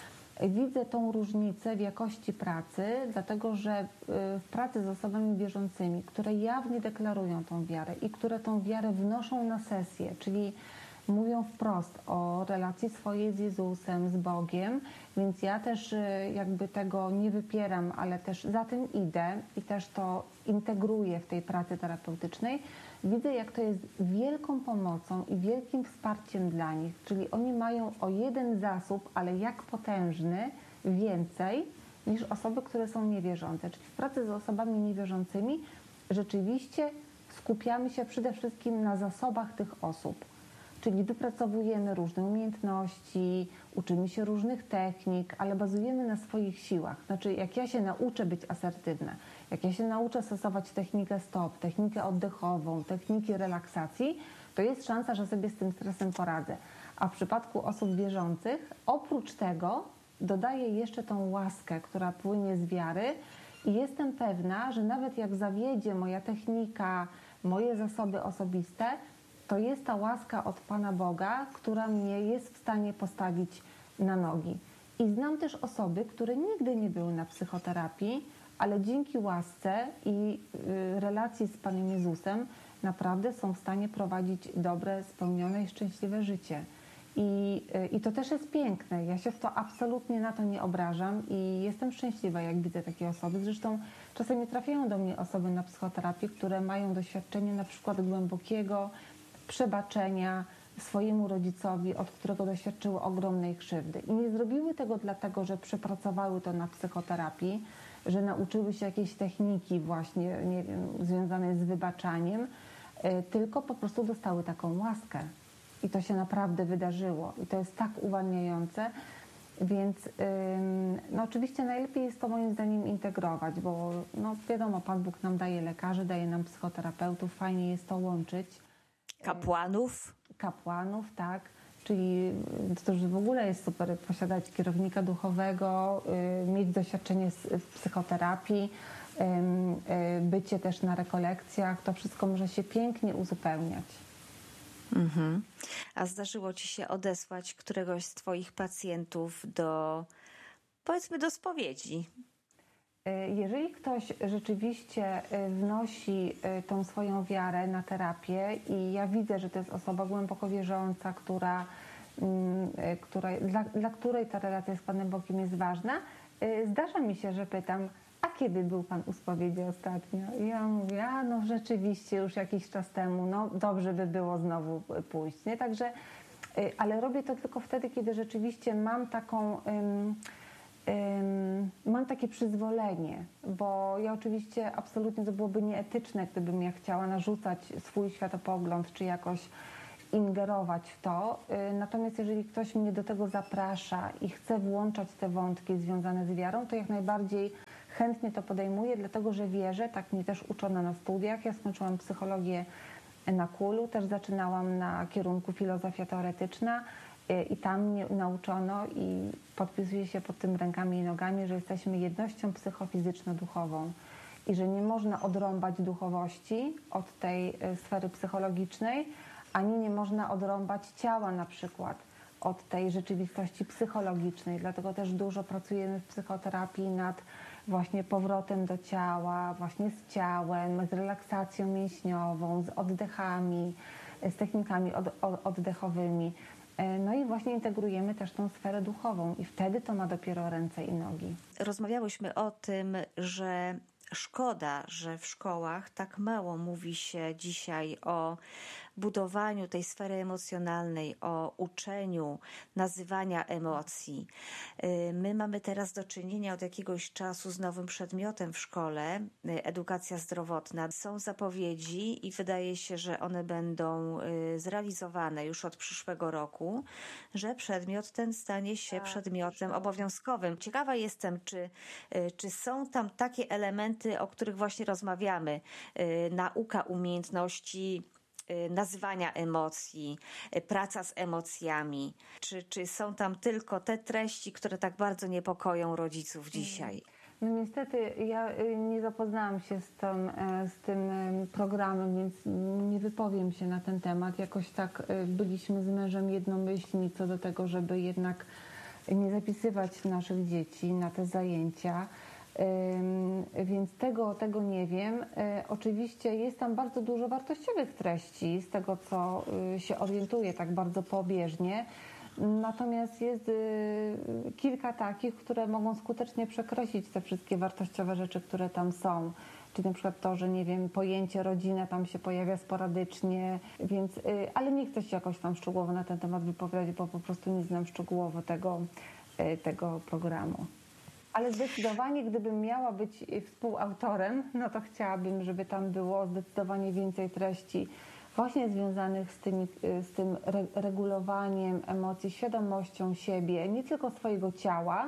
S1: widzę tą różnicę w jakości pracy, dlatego że w pracy z osobami wierzącymi, które jawnie deklarują tą wiarę i które tą wiarę wnoszą na sesję, czyli mówią wprost o relacji swojej z Jezusem, z Bogiem, więc ja też jakby tego nie wypieram, ale też za tym idę i też to integruję w tej pracy terapeutycznej. Widzę, jak to jest wielką pomocą i wielkim wsparciem dla nich, czyli oni mają o jeden zasób, ale jak potężny, więcej niż osoby, które są niewierzące. Czyli w pracy z osobami niewierzącymi rzeczywiście skupiamy się przede wszystkim na zasobach tych osób. Czyli wypracowujemy różne umiejętności, uczymy się różnych technik, ale bazujemy na swoich siłach. Znaczy, jak ja się nauczę być asertywna, jak ja się nauczę stosować technikę stop, technikę oddechową, techniki relaksacji, to jest szansa, że sobie z tym stresem poradzę. A w przypadku osób wierzących, oprócz tego dodaję jeszcze tą łaskę, która płynie z wiary i jestem pewna, że nawet jak zawiedzie moja technika, moje zasoby osobiste, to jest ta łaska od Pana Boga, która mnie jest w stanie postawić na nogi. I znam też osoby, które nigdy nie były na psychoterapii, ale dzięki łasce i relacji z Panem Jezusem naprawdę są w stanie prowadzić dobre, spełnione i szczęśliwe życie. I, I to też jest piękne. Ja się w to absolutnie na to nie obrażam i jestem szczęśliwa, jak widzę takie osoby. Zresztą czasami trafiają do mnie osoby na psychoterapię, które mają doświadczenie na przykład głębokiego przebaczenia swojemu rodzicowi, od którego doświadczyły ogromnej krzywdy. I nie zrobiły tego dlatego, że przepracowały to na psychoterapii, że nauczyły się jakiejś techniki właśnie, nie wiem, związanej z wybaczaniem, tylko po prostu dostały taką łaskę. I to się naprawdę wydarzyło. I to jest tak uwalniające. Więc no oczywiście najlepiej jest to moim zdaniem integrować, bo no wiadomo, Pan Bóg nam daje lekarzy, daje nam psychoterapeutów, fajnie jest to łączyć.
S2: Kapłanów?
S1: Kapłanów, tak. Czyli to już w ogóle jest super posiadać kierownika duchowego, mieć doświadczenie w psychoterapii, bycie też na rekolekcjach. To wszystko może się pięknie uzupełniać.
S2: Mhm. A zdarzyło ci się odesłać któregoś z twoich pacjentów do, powiedzmy, do spowiedzi?
S1: Jeżeli ktoś rzeczywiście wnosi tą swoją wiarę na terapię i ja widzę, że to jest osoba głęboko wierząca, która, która, dla, dla której ta relacja z Panem Bogiem jest ważna, zdarza mi się, że pytam, a kiedy był Pan u spowiedzi ostatnio? I ja mówię, a no rzeczywiście już jakiś czas temu, no dobrze by było znowu pójść, nie? Także, ale robię to tylko wtedy, kiedy rzeczywiście mam taką... Um, Mam takie przyzwolenie, bo ja oczywiście absolutnie to byłoby nieetyczne, gdybym ja chciała narzucać swój światopogląd, czy jakoś ingerować w to. Natomiast jeżeli ktoś mnie do tego zaprasza i chce włączać te wątki związane z wiarą, to jak najbardziej chętnie to podejmuję, dlatego że wierzę, tak mnie też uczono na studiach. Ja skończyłam psychologię na KUL-u, też zaczynałam na kierunku filozofia teoretyczna. I tam mnie nauczono i podpisuje się pod tym rękami i nogami, że jesteśmy jednością psychofizyczno-duchową i że nie można odrąbać duchowości od tej sfery psychologicznej, ani nie można odrąbać ciała na przykład od tej rzeczywistości psychologicznej. Dlatego też dużo pracujemy w psychoterapii nad właśnie powrotem do ciała, właśnie z ciałem, z relaksacją mięśniową, z oddechami, z technikami od, od, oddechowymi. No i właśnie integrujemy też tą sferę duchową i wtedy to ma dopiero ręce i nogi.
S2: Rozmawiałyśmy o tym, że szkoda, że w szkołach tak mało mówi się dzisiaj o budowaniu tej sfery emocjonalnej, o uczeniu nazywania emocji. My mamy teraz do czynienia od jakiegoś czasu z nowym przedmiotem w szkole, edukacja zdrowotna. Są zapowiedzi i wydaje się, że one będą zrealizowane już od przyszłego roku, że przedmiot ten stanie się tak, przedmiotem obowiązkowym. Ciekawa jestem, czy, czy są tam takie elementy, o których właśnie rozmawiamy. Nauka umiejętności nazywania emocji, praca z emocjami. Czy, czy są tam tylko te treści, które tak bardzo niepokoją rodziców dzisiaj?
S1: No niestety ja nie zapoznałam się z tym, z tym programem, więc nie wypowiem się na ten temat. Jakoś tak byliśmy z mężem jednomyślni co do tego, żeby jednak nie zapisywać naszych dzieci na te zajęcia. Więc tego, tego nie wiem. Oczywiście jest tam bardzo dużo wartościowych treści, z tego co się orientuję tak bardzo pobieżnie. Natomiast jest kilka takich, które mogą skutecznie przekreślić te wszystkie wartościowe rzeczy, które tam są. Czyli na przykład to, że nie wiem, pojęcie rodzina tam się pojawia sporadycznie, więc, ale nie chcę się jakoś tam szczegółowo na ten temat wypowiadać, bo po prostu nie znam szczegółowo tego, tego programu. Ale zdecydowanie, gdybym miała być współautorem, no to chciałabym, żeby tam było zdecydowanie więcej treści właśnie związanych z, tymi, z tym regulowaniem emocji, świadomością siebie, nie tylko swojego ciała,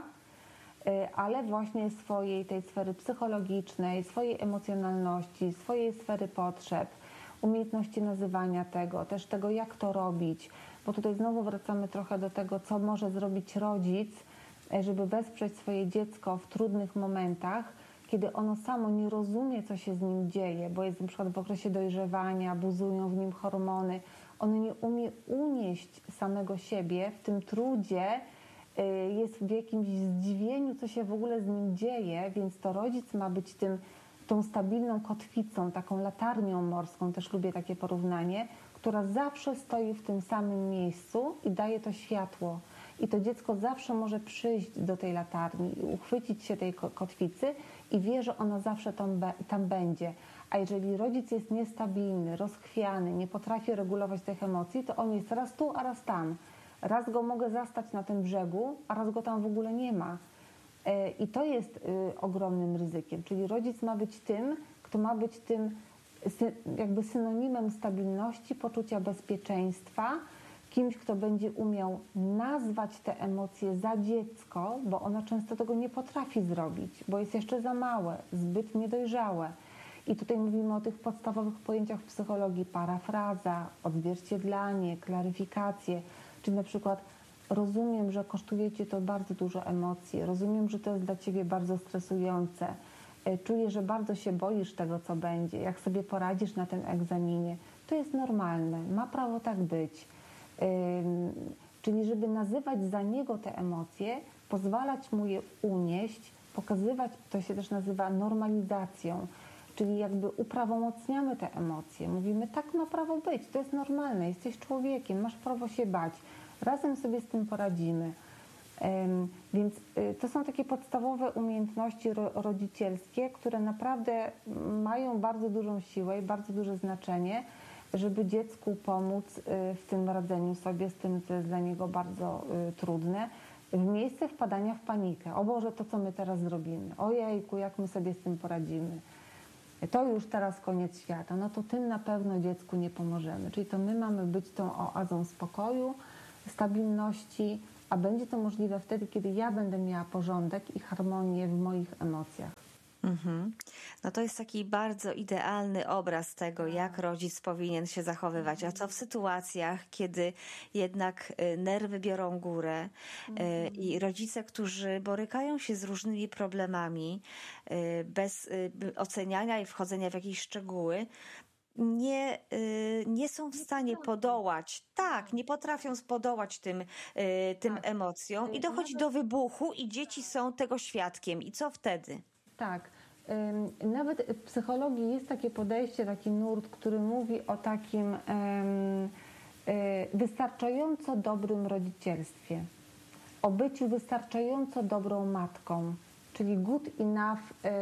S1: ale właśnie swojej tej sfery psychologicznej, swojej emocjonalności, swojej sfery potrzeb, umiejętności nazywania tego, też tego, jak to robić, bo tutaj znowu wracamy trochę do tego, co może zrobić rodzic, żeby wesprzeć swoje dziecko w trudnych momentach, kiedy ono samo nie rozumie, co się z nim dzieje, bo jest na przykład w okresie dojrzewania, buzują w nim hormony. On nie umie unieść samego siebie w tym trudzie, jest w jakimś zdziwieniu, co się w ogóle z nim dzieje, więc to rodzic ma być tym, tą stabilną kotwicą, taką latarnią morską, też lubię takie porównanie, która zawsze stoi w tym samym miejscu i daje to światło. I to dziecko zawsze może przyjść do tej latarni i uchwycić się tej kotwicy i wie, że ona zawsze tam, tam będzie. A jeżeli rodzic jest niestabilny, rozchwiany, nie potrafi regulować tych emocji, to on jest raz tu, a raz tam. Raz go mogę zastać na tym brzegu, a raz go tam w ogóle nie ma. I to jest ogromnym ryzykiem. Czyli rodzic ma być tym, kto ma być tym jakby synonimem stabilności, poczucia bezpieczeństwa, kimś, kto będzie umiał nazwać te emocje za dziecko, bo ono często tego nie potrafi zrobić, bo jest jeszcze za małe, zbyt niedojrzałe. I tutaj mówimy o tych podstawowych pojęciach w psychologii: parafraza, odzwierciedlanie, klaryfikacje, czyli na przykład rozumiem, że kosztuje Cię to bardzo dużo emocji, rozumiem, że to jest dla Ciebie bardzo stresujące, czuję, że bardzo się boisz tego, co będzie, jak sobie poradzisz na tym egzaminie. To jest normalne, ma prawo tak być. Czyli żeby nazywać za niego te emocje, pozwalać mu je unieść, pokazywać, to się też nazywa normalizacją, czyli jakby uprawomocniamy te emocje. Mówimy, tak ma prawo być, to jest normalne, jesteś człowiekiem, masz prawo się bać, razem sobie z tym poradzimy. Więc to są takie podstawowe umiejętności rodzicielskie, które naprawdę mają bardzo dużą siłę i bardzo duże znaczenie, żeby dziecku pomóc w tym radzeniu sobie z tym, co jest dla niego bardzo trudne, w miejsce wpadania w panikę. O Boże, to co my teraz zrobimy? Ojejku, jak my sobie z tym poradzimy? To już teraz koniec świata. No to tym na pewno dziecku nie pomożemy. Czyli to my mamy być tą oazą spokoju, stabilności, a będzie to możliwe wtedy, kiedy ja będę miała porządek i harmonię w moich emocjach.
S2: Mhm. No to jest taki bardzo idealny obraz tego, jak rodzic powinien się zachowywać. A co w sytuacjach, kiedy jednak y, nerwy biorą górę y, i rodzice, którzy borykają się z różnymi problemami, y, bez y, oceniania i wchodzenia w jakieś szczegóły, nie, y, nie są w stanie podołać, tak, nie potrafią podołać tym, y, tym
S1: Tak.
S2: emocjom i
S1: Y,
S2: dochodzi
S1: nawet-
S2: do wybuchu i dzieci są tego świadkiem. I co wtedy?
S1: Tak. Ym, Nawet w psychologii jest takie podejście, taki nurt, który mówi o takim em, y, wystarczająco dobrym rodzicielstwie, o byciu wystarczająco dobrą matką, czyli good enough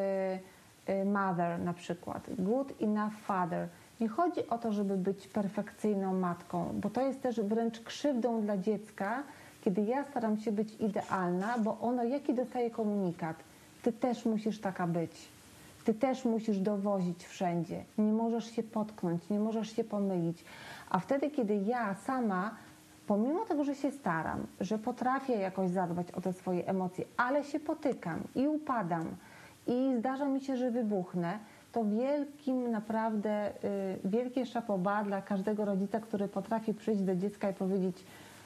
S1: y, y, mother na przykład, good enough father. Nie chodzi o to, żeby być perfekcyjną matką, bo to jest też wręcz krzywdą dla dziecka, kiedy ja staram się być idealna, bo ono jaki dostaje komunikat? Ty też musisz taka być. Ty też musisz dowozić wszędzie. Nie możesz się potknąć, nie możesz się pomylić. A wtedy, kiedy ja sama, pomimo tego, że się staram, że potrafię jakoś zadbać o te swoje emocje, ale się potykam i upadam i zdarza mi się, że wybuchnę, to wielkim naprawdę, y, wielkie szapoba dla każdego rodzica, który potrafi przyjść do dziecka i powiedzieć: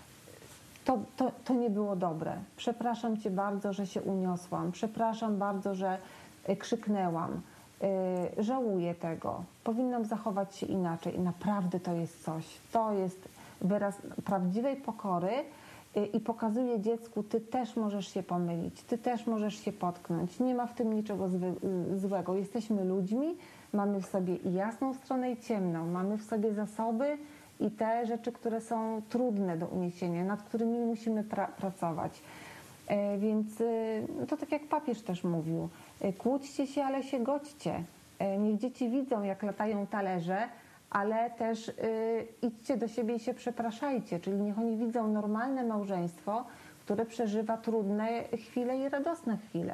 S1: To, to, to nie było dobre. Przepraszam Cię bardzo, że się uniosłam. Przepraszam bardzo, że y, krzyknęłam. Y, żałuję tego. Powinnam zachować się inaczej. I naprawdę to jest coś. To jest wyraz prawdziwej pokory y, i pokazuje dziecku, Ty też możesz się pomylić. Ty też możesz się potknąć. Nie ma w tym niczego zły, y, złego. Jesteśmy ludźmi. Mamy w sobie i jasną stronę, i ciemną. Mamy w sobie zasoby i te rzeczy, które są trudne do uniesienia, nad którymi musimy pra pracować. E, więc e, to tak jak papież też mówił, e, kłóćcie się, ale się godźcie. E, niech dzieci widzą, jak latają talerze, ale też e, idźcie do siebie i się przepraszajcie, czyli niech oni widzą normalne małżeństwo, które przeżywa trudne chwile i radosne chwile.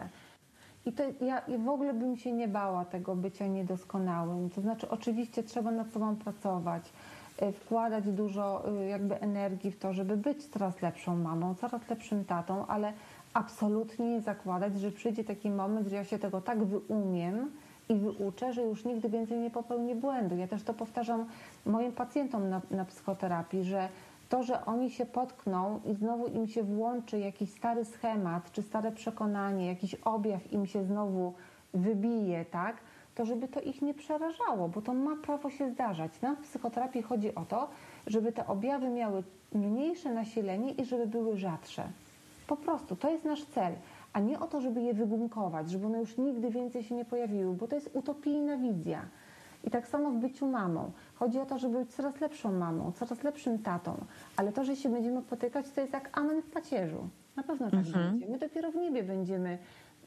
S1: I to ja i w ogóle bym się nie bała tego bycia niedoskonałym. To znaczy oczywiście trzeba nad sobą pracować, wkładać dużo jakby energii w to, żeby być coraz lepszą mamą, coraz lepszym tatą, ale absolutnie nie zakładać, że przyjdzie taki moment, że ja się tego tak wyumiem i wyuczę, że już nigdy więcej nie popełnię błędu. Ja też to powtarzam moim pacjentom na, na psychoterapii, że to, że oni się potkną i znowu im się włączy jakiś stary schemat, czy stare przekonanie, jakiś objaw im się znowu wybije, tak, to żeby to ich nie przerażało, bo to ma prawo się zdarzać. Nam w psychoterapii chodzi o to, żeby te objawy miały mniejsze nasilenie i żeby były rzadsze. Po prostu, to jest nasz cel, a nie o to, żeby je wygumkować, żeby one już nigdy więcej się nie pojawiły, bo to jest utopijna wizja. I tak samo w byciu mamą. Chodzi o to, żeby być coraz lepszą mamą, coraz lepszym tatą, ale to, że się będziemy potykać, to jest jak amen w pacierzu. Na pewno tak
S2: Mhm.
S1: będzie. My dopiero w niebie będziemy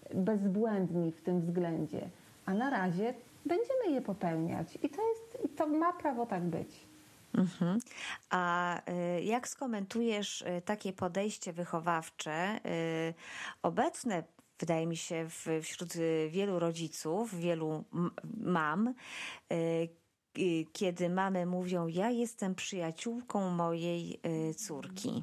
S1: bezbłędni w tym względzie, a na razie będziemy je popełniać i to jest, i to ma prawo tak być.
S2: Mhm. A y, jak skomentujesz y, takie podejście wychowawcze, y, obecne, wydaje mi się, w, wśród y, wielu rodziców, wielu m- mam, y, y, kiedy mamy mówią: ja jestem przyjaciółką mojej y, córki.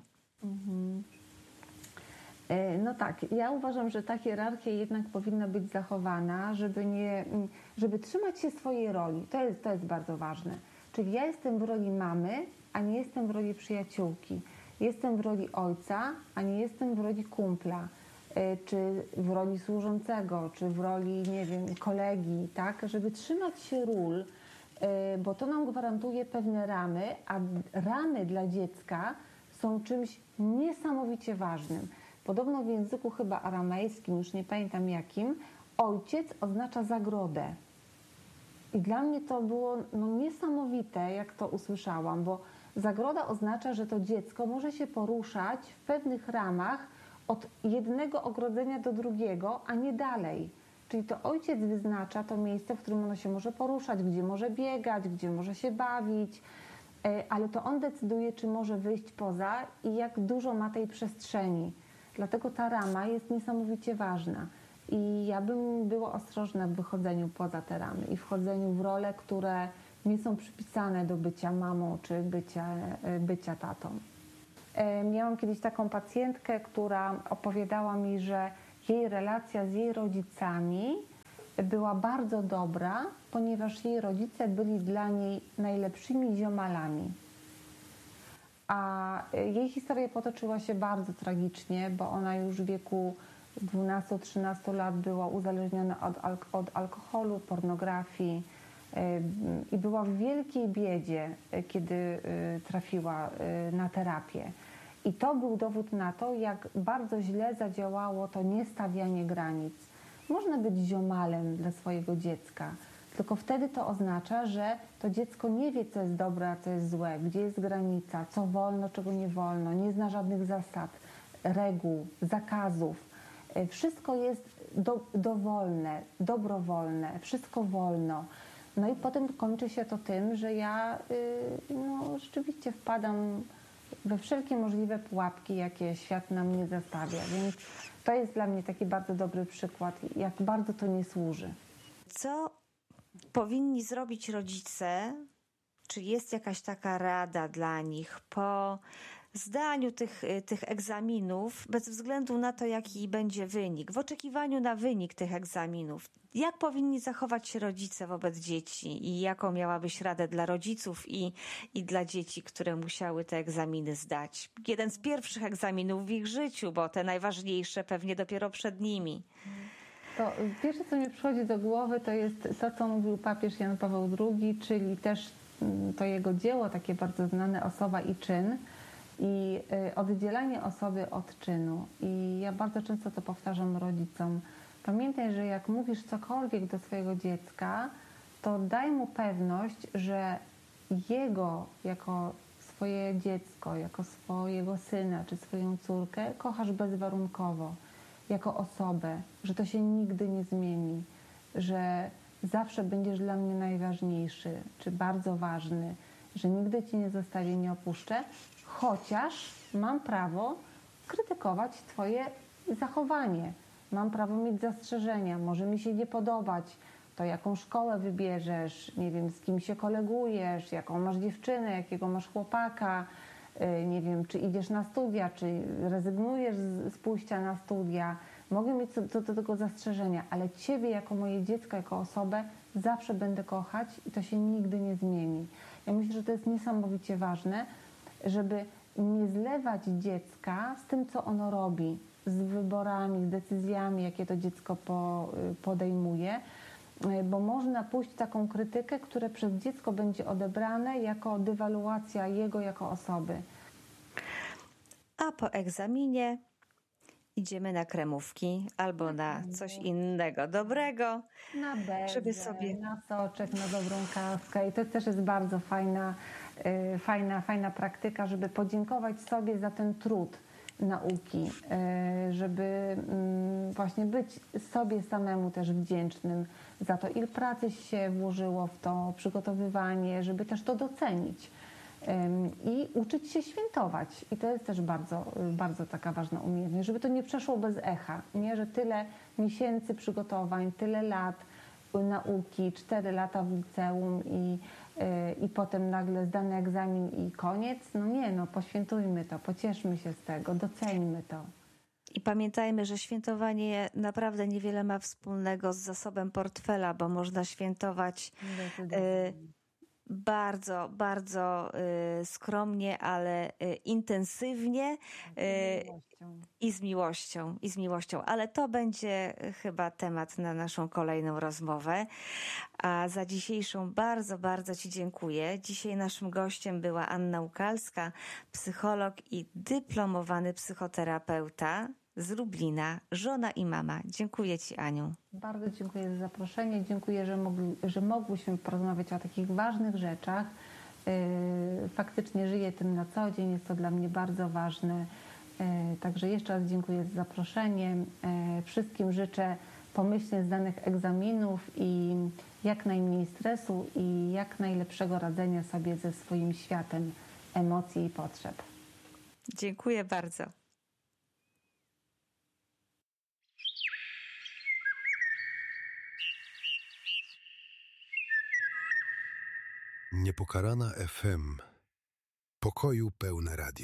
S1: E, No tak, ja uważam, że ta hierarchia jednak powinna być zachowana, żeby, nie, żeby trzymać się swojej roli. To jest, to jest bardzo ważne. Czyli ja jestem w roli mamy, a nie jestem w roli przyjaciółki. Jestem w roli ojca, a nie jestem w roli kumpla. E, Czy w roli służącego, czy w roli, nie wiem, kolegi, tak? Żeby trzymać się ról, e, bo to nam gwarantuje pewne ramy, a ramy dla dziecka są czymś niesamowicie ważnym. Podobno w języku chyba aramejskim, już nie pamiętam jakim, ojciec oznacza zagrodę. I dla mnie to było no, niesamowite, jak to usłyszałam, bo zagroda oznacza, że to dziecko może się poruszać w pewnych ramach od jednego ogrodzenia do drugiego, a nie dalej. Czyli to ojciec wyznacza to miejsce, w którym ono się może poruszać, gdzie może biegać, gdzie może się bawić, ale to on decyduje, czy może wyjść poza i jak dużo ma tej przestrzeni. Dlatego ta rama jest niesamowicie ważna. I ja bym była ostrożna w wychodzeniu poza te ramy i wchodzeniu w role, które nie są przypisane do bycia mamą czy bycia, bycia tatą. Miałam kiedyś taką pacjentkę, która opowiadała mi, że jej relacja z jej rodzicami była bardzo dobra, ponieważ jej rodzice byli dla niej najlepszymi ziomalami. A jej historia potoczyła się bardzo tragicznie, bo ona już w wieku dwunastu trzynastu lat była uzależniona od, alk- od alkoholu, pornografii yy, i była w wielkiej biedzie, kiedy yy, trafiła yy, na terapię. I to był dowód na to, jak bardzo źle zadziałało to niestawianie granic. Można być ziomalem dla swojego dziecka, tylko wtedy to oznacza, że to dziecko nie wie, co jest dobre, a co jest złe, gdzie jest granica, co wolno, czego nie wolno, nie zna żadnych zasad, reguł, zakazów. Wszystko jest do, dowolne, dobrowolne, wszystko wolno. No i potem kończy się to tym, że ja yy, no, rzeczywiście wpadam we wszelkie możliwe pułapki, jakie świat nam nie zastawia. Więc to jest dla mnie taki bardzo dobry przykład, jak bardzo to nie służy.
S2: Co powinni zrobić rodzice? Czy jest jakaś taka rada dla nich po zdaniu tych, tych egzaminów, bez względu na to, jaki będzie wynik, w oczekiwaniu na wynik tych egzaminów? Jak powinni zachować się rodzice wobec dzieci i jaką miałabyś radę dla rodziców i, i dla dzieci, które musiały te egzaminy zdać? Jeden z pierwszych egzaminów w ich życiu, bo te najważniejsze pewnie dopiero przed nimi.
S1: To pierwsze, co mi przychodzi do głowy, to jest to, co mówił papież Jan Paweł drugi, czyli też to jego dzieło, takie bardzo znane, Osoba i czyn, i oddzielanie osoby od czynu. I ja bardzo często to powtarzam rodzicom. Pamiętaj, że jak mówisz cokolwiek do swojego dziecka, to daj mu pewność, że jego jako swoje dziecko, jako swojego syna czy swoją córkę kochasz bezwarunkowo, jako osobę, że to się nigdy nie zmieni, że zawsze będziesz dla mnie najważniejszy, czy bardzo ważny, że nigdy Cię nie zostawię, nie opuszczę, chociaż mam prawo krytykować Twoje zachowanie. Mam prawo mieć zastrzeżenia, może mi się nie podobać to, jaką szkołę wybierzesz, nie wiem, z kim się kolegujesz, jaką masz dziewczynę, jakiego masz chłopaka, nie wiem, czy idziesz na studia, czy rezygnujesz z pójścia na studia. Mogę mieć co do, do tego zastrzeżenia, ale Ciebie jako moje dziecko, jako osobę zawsze będę kochać i to się nigdy nie zmieni. Ja myślę, że to jest niesamowicie ważne, żeby nie zlewać dziecka z tym, co ono robi, z wyborami, z decyzjami, jakie to dziecko po, podejmuje, bo można pójść w taką krytykę, która przez dziecko będzie odebrane jako dewaluacja jego jako osoby.
S2: A po egzaminie idziemy na kremówki albo na coś innego dobrego,
S1: Na bezę,
S2: żeby sobie...
S1: na soczek, na dobrą kawkę. I to też jest bardzo fajna, yy, fajna, fajna praktyka, żeby podziękować sobie za ten trud nauki, yy, żeby yy, właśnie być sobie samemu też wdzięcznym za to, ile pracy się włożyło w to przygotowywanie, żeby też to docenić. I uczyć się świętować. I to jest też bardzo, bardzo taka ważna umiejętność, żeby to nie przeszło bez echa. Nie, że tyle miesięcy przygotowań, tyle lat nauki, cztery lata w liceum i, i potem nagle zdany egzamin i koniec. No nie, no poświętujmy to, pocieszmy się z tego, doceńmy to.
S2: I pamiętajmy, że świętowanie naprawdę niewiele ma wspólnego z zasobem portfela, bo można świętować y, bardzo, bardzo y, skromnie, ale y, intensywnie y, i z miłością, i z miłością. Ale to będzie chyba temat na naszą kolejną rozmowę. A za dzisiejszą bardzo, bardzo Ci dziękuję. Dzisiaj naszym gościem była Anna Ukalska, psycholog i dyplomowany psychoterapeuta. z Lublina, żona i mama. Dziękuję Ci, Aniu.
S1: Bardzo dziękuję za zaproszenie. Dziękuję, że, mogli, że mogłyśmy porozmawiać o takich ważnych rzeczach. Yy, faktycznie żyję tym na co dzień. Jest to dla mnie bardzo ważne. Yy, także jeszcze raz dziękuję za zaproszenie. Yy, wszystkim życzę pomyślnie zdanych egzaminów i jak najmniej stresu i jak najlepszego radzenia sobie ze swoim światem emocji i potrzeb.
S2: Dziękuję bardzo.
S3: Niepokalana F M. Pokoju pełne radio.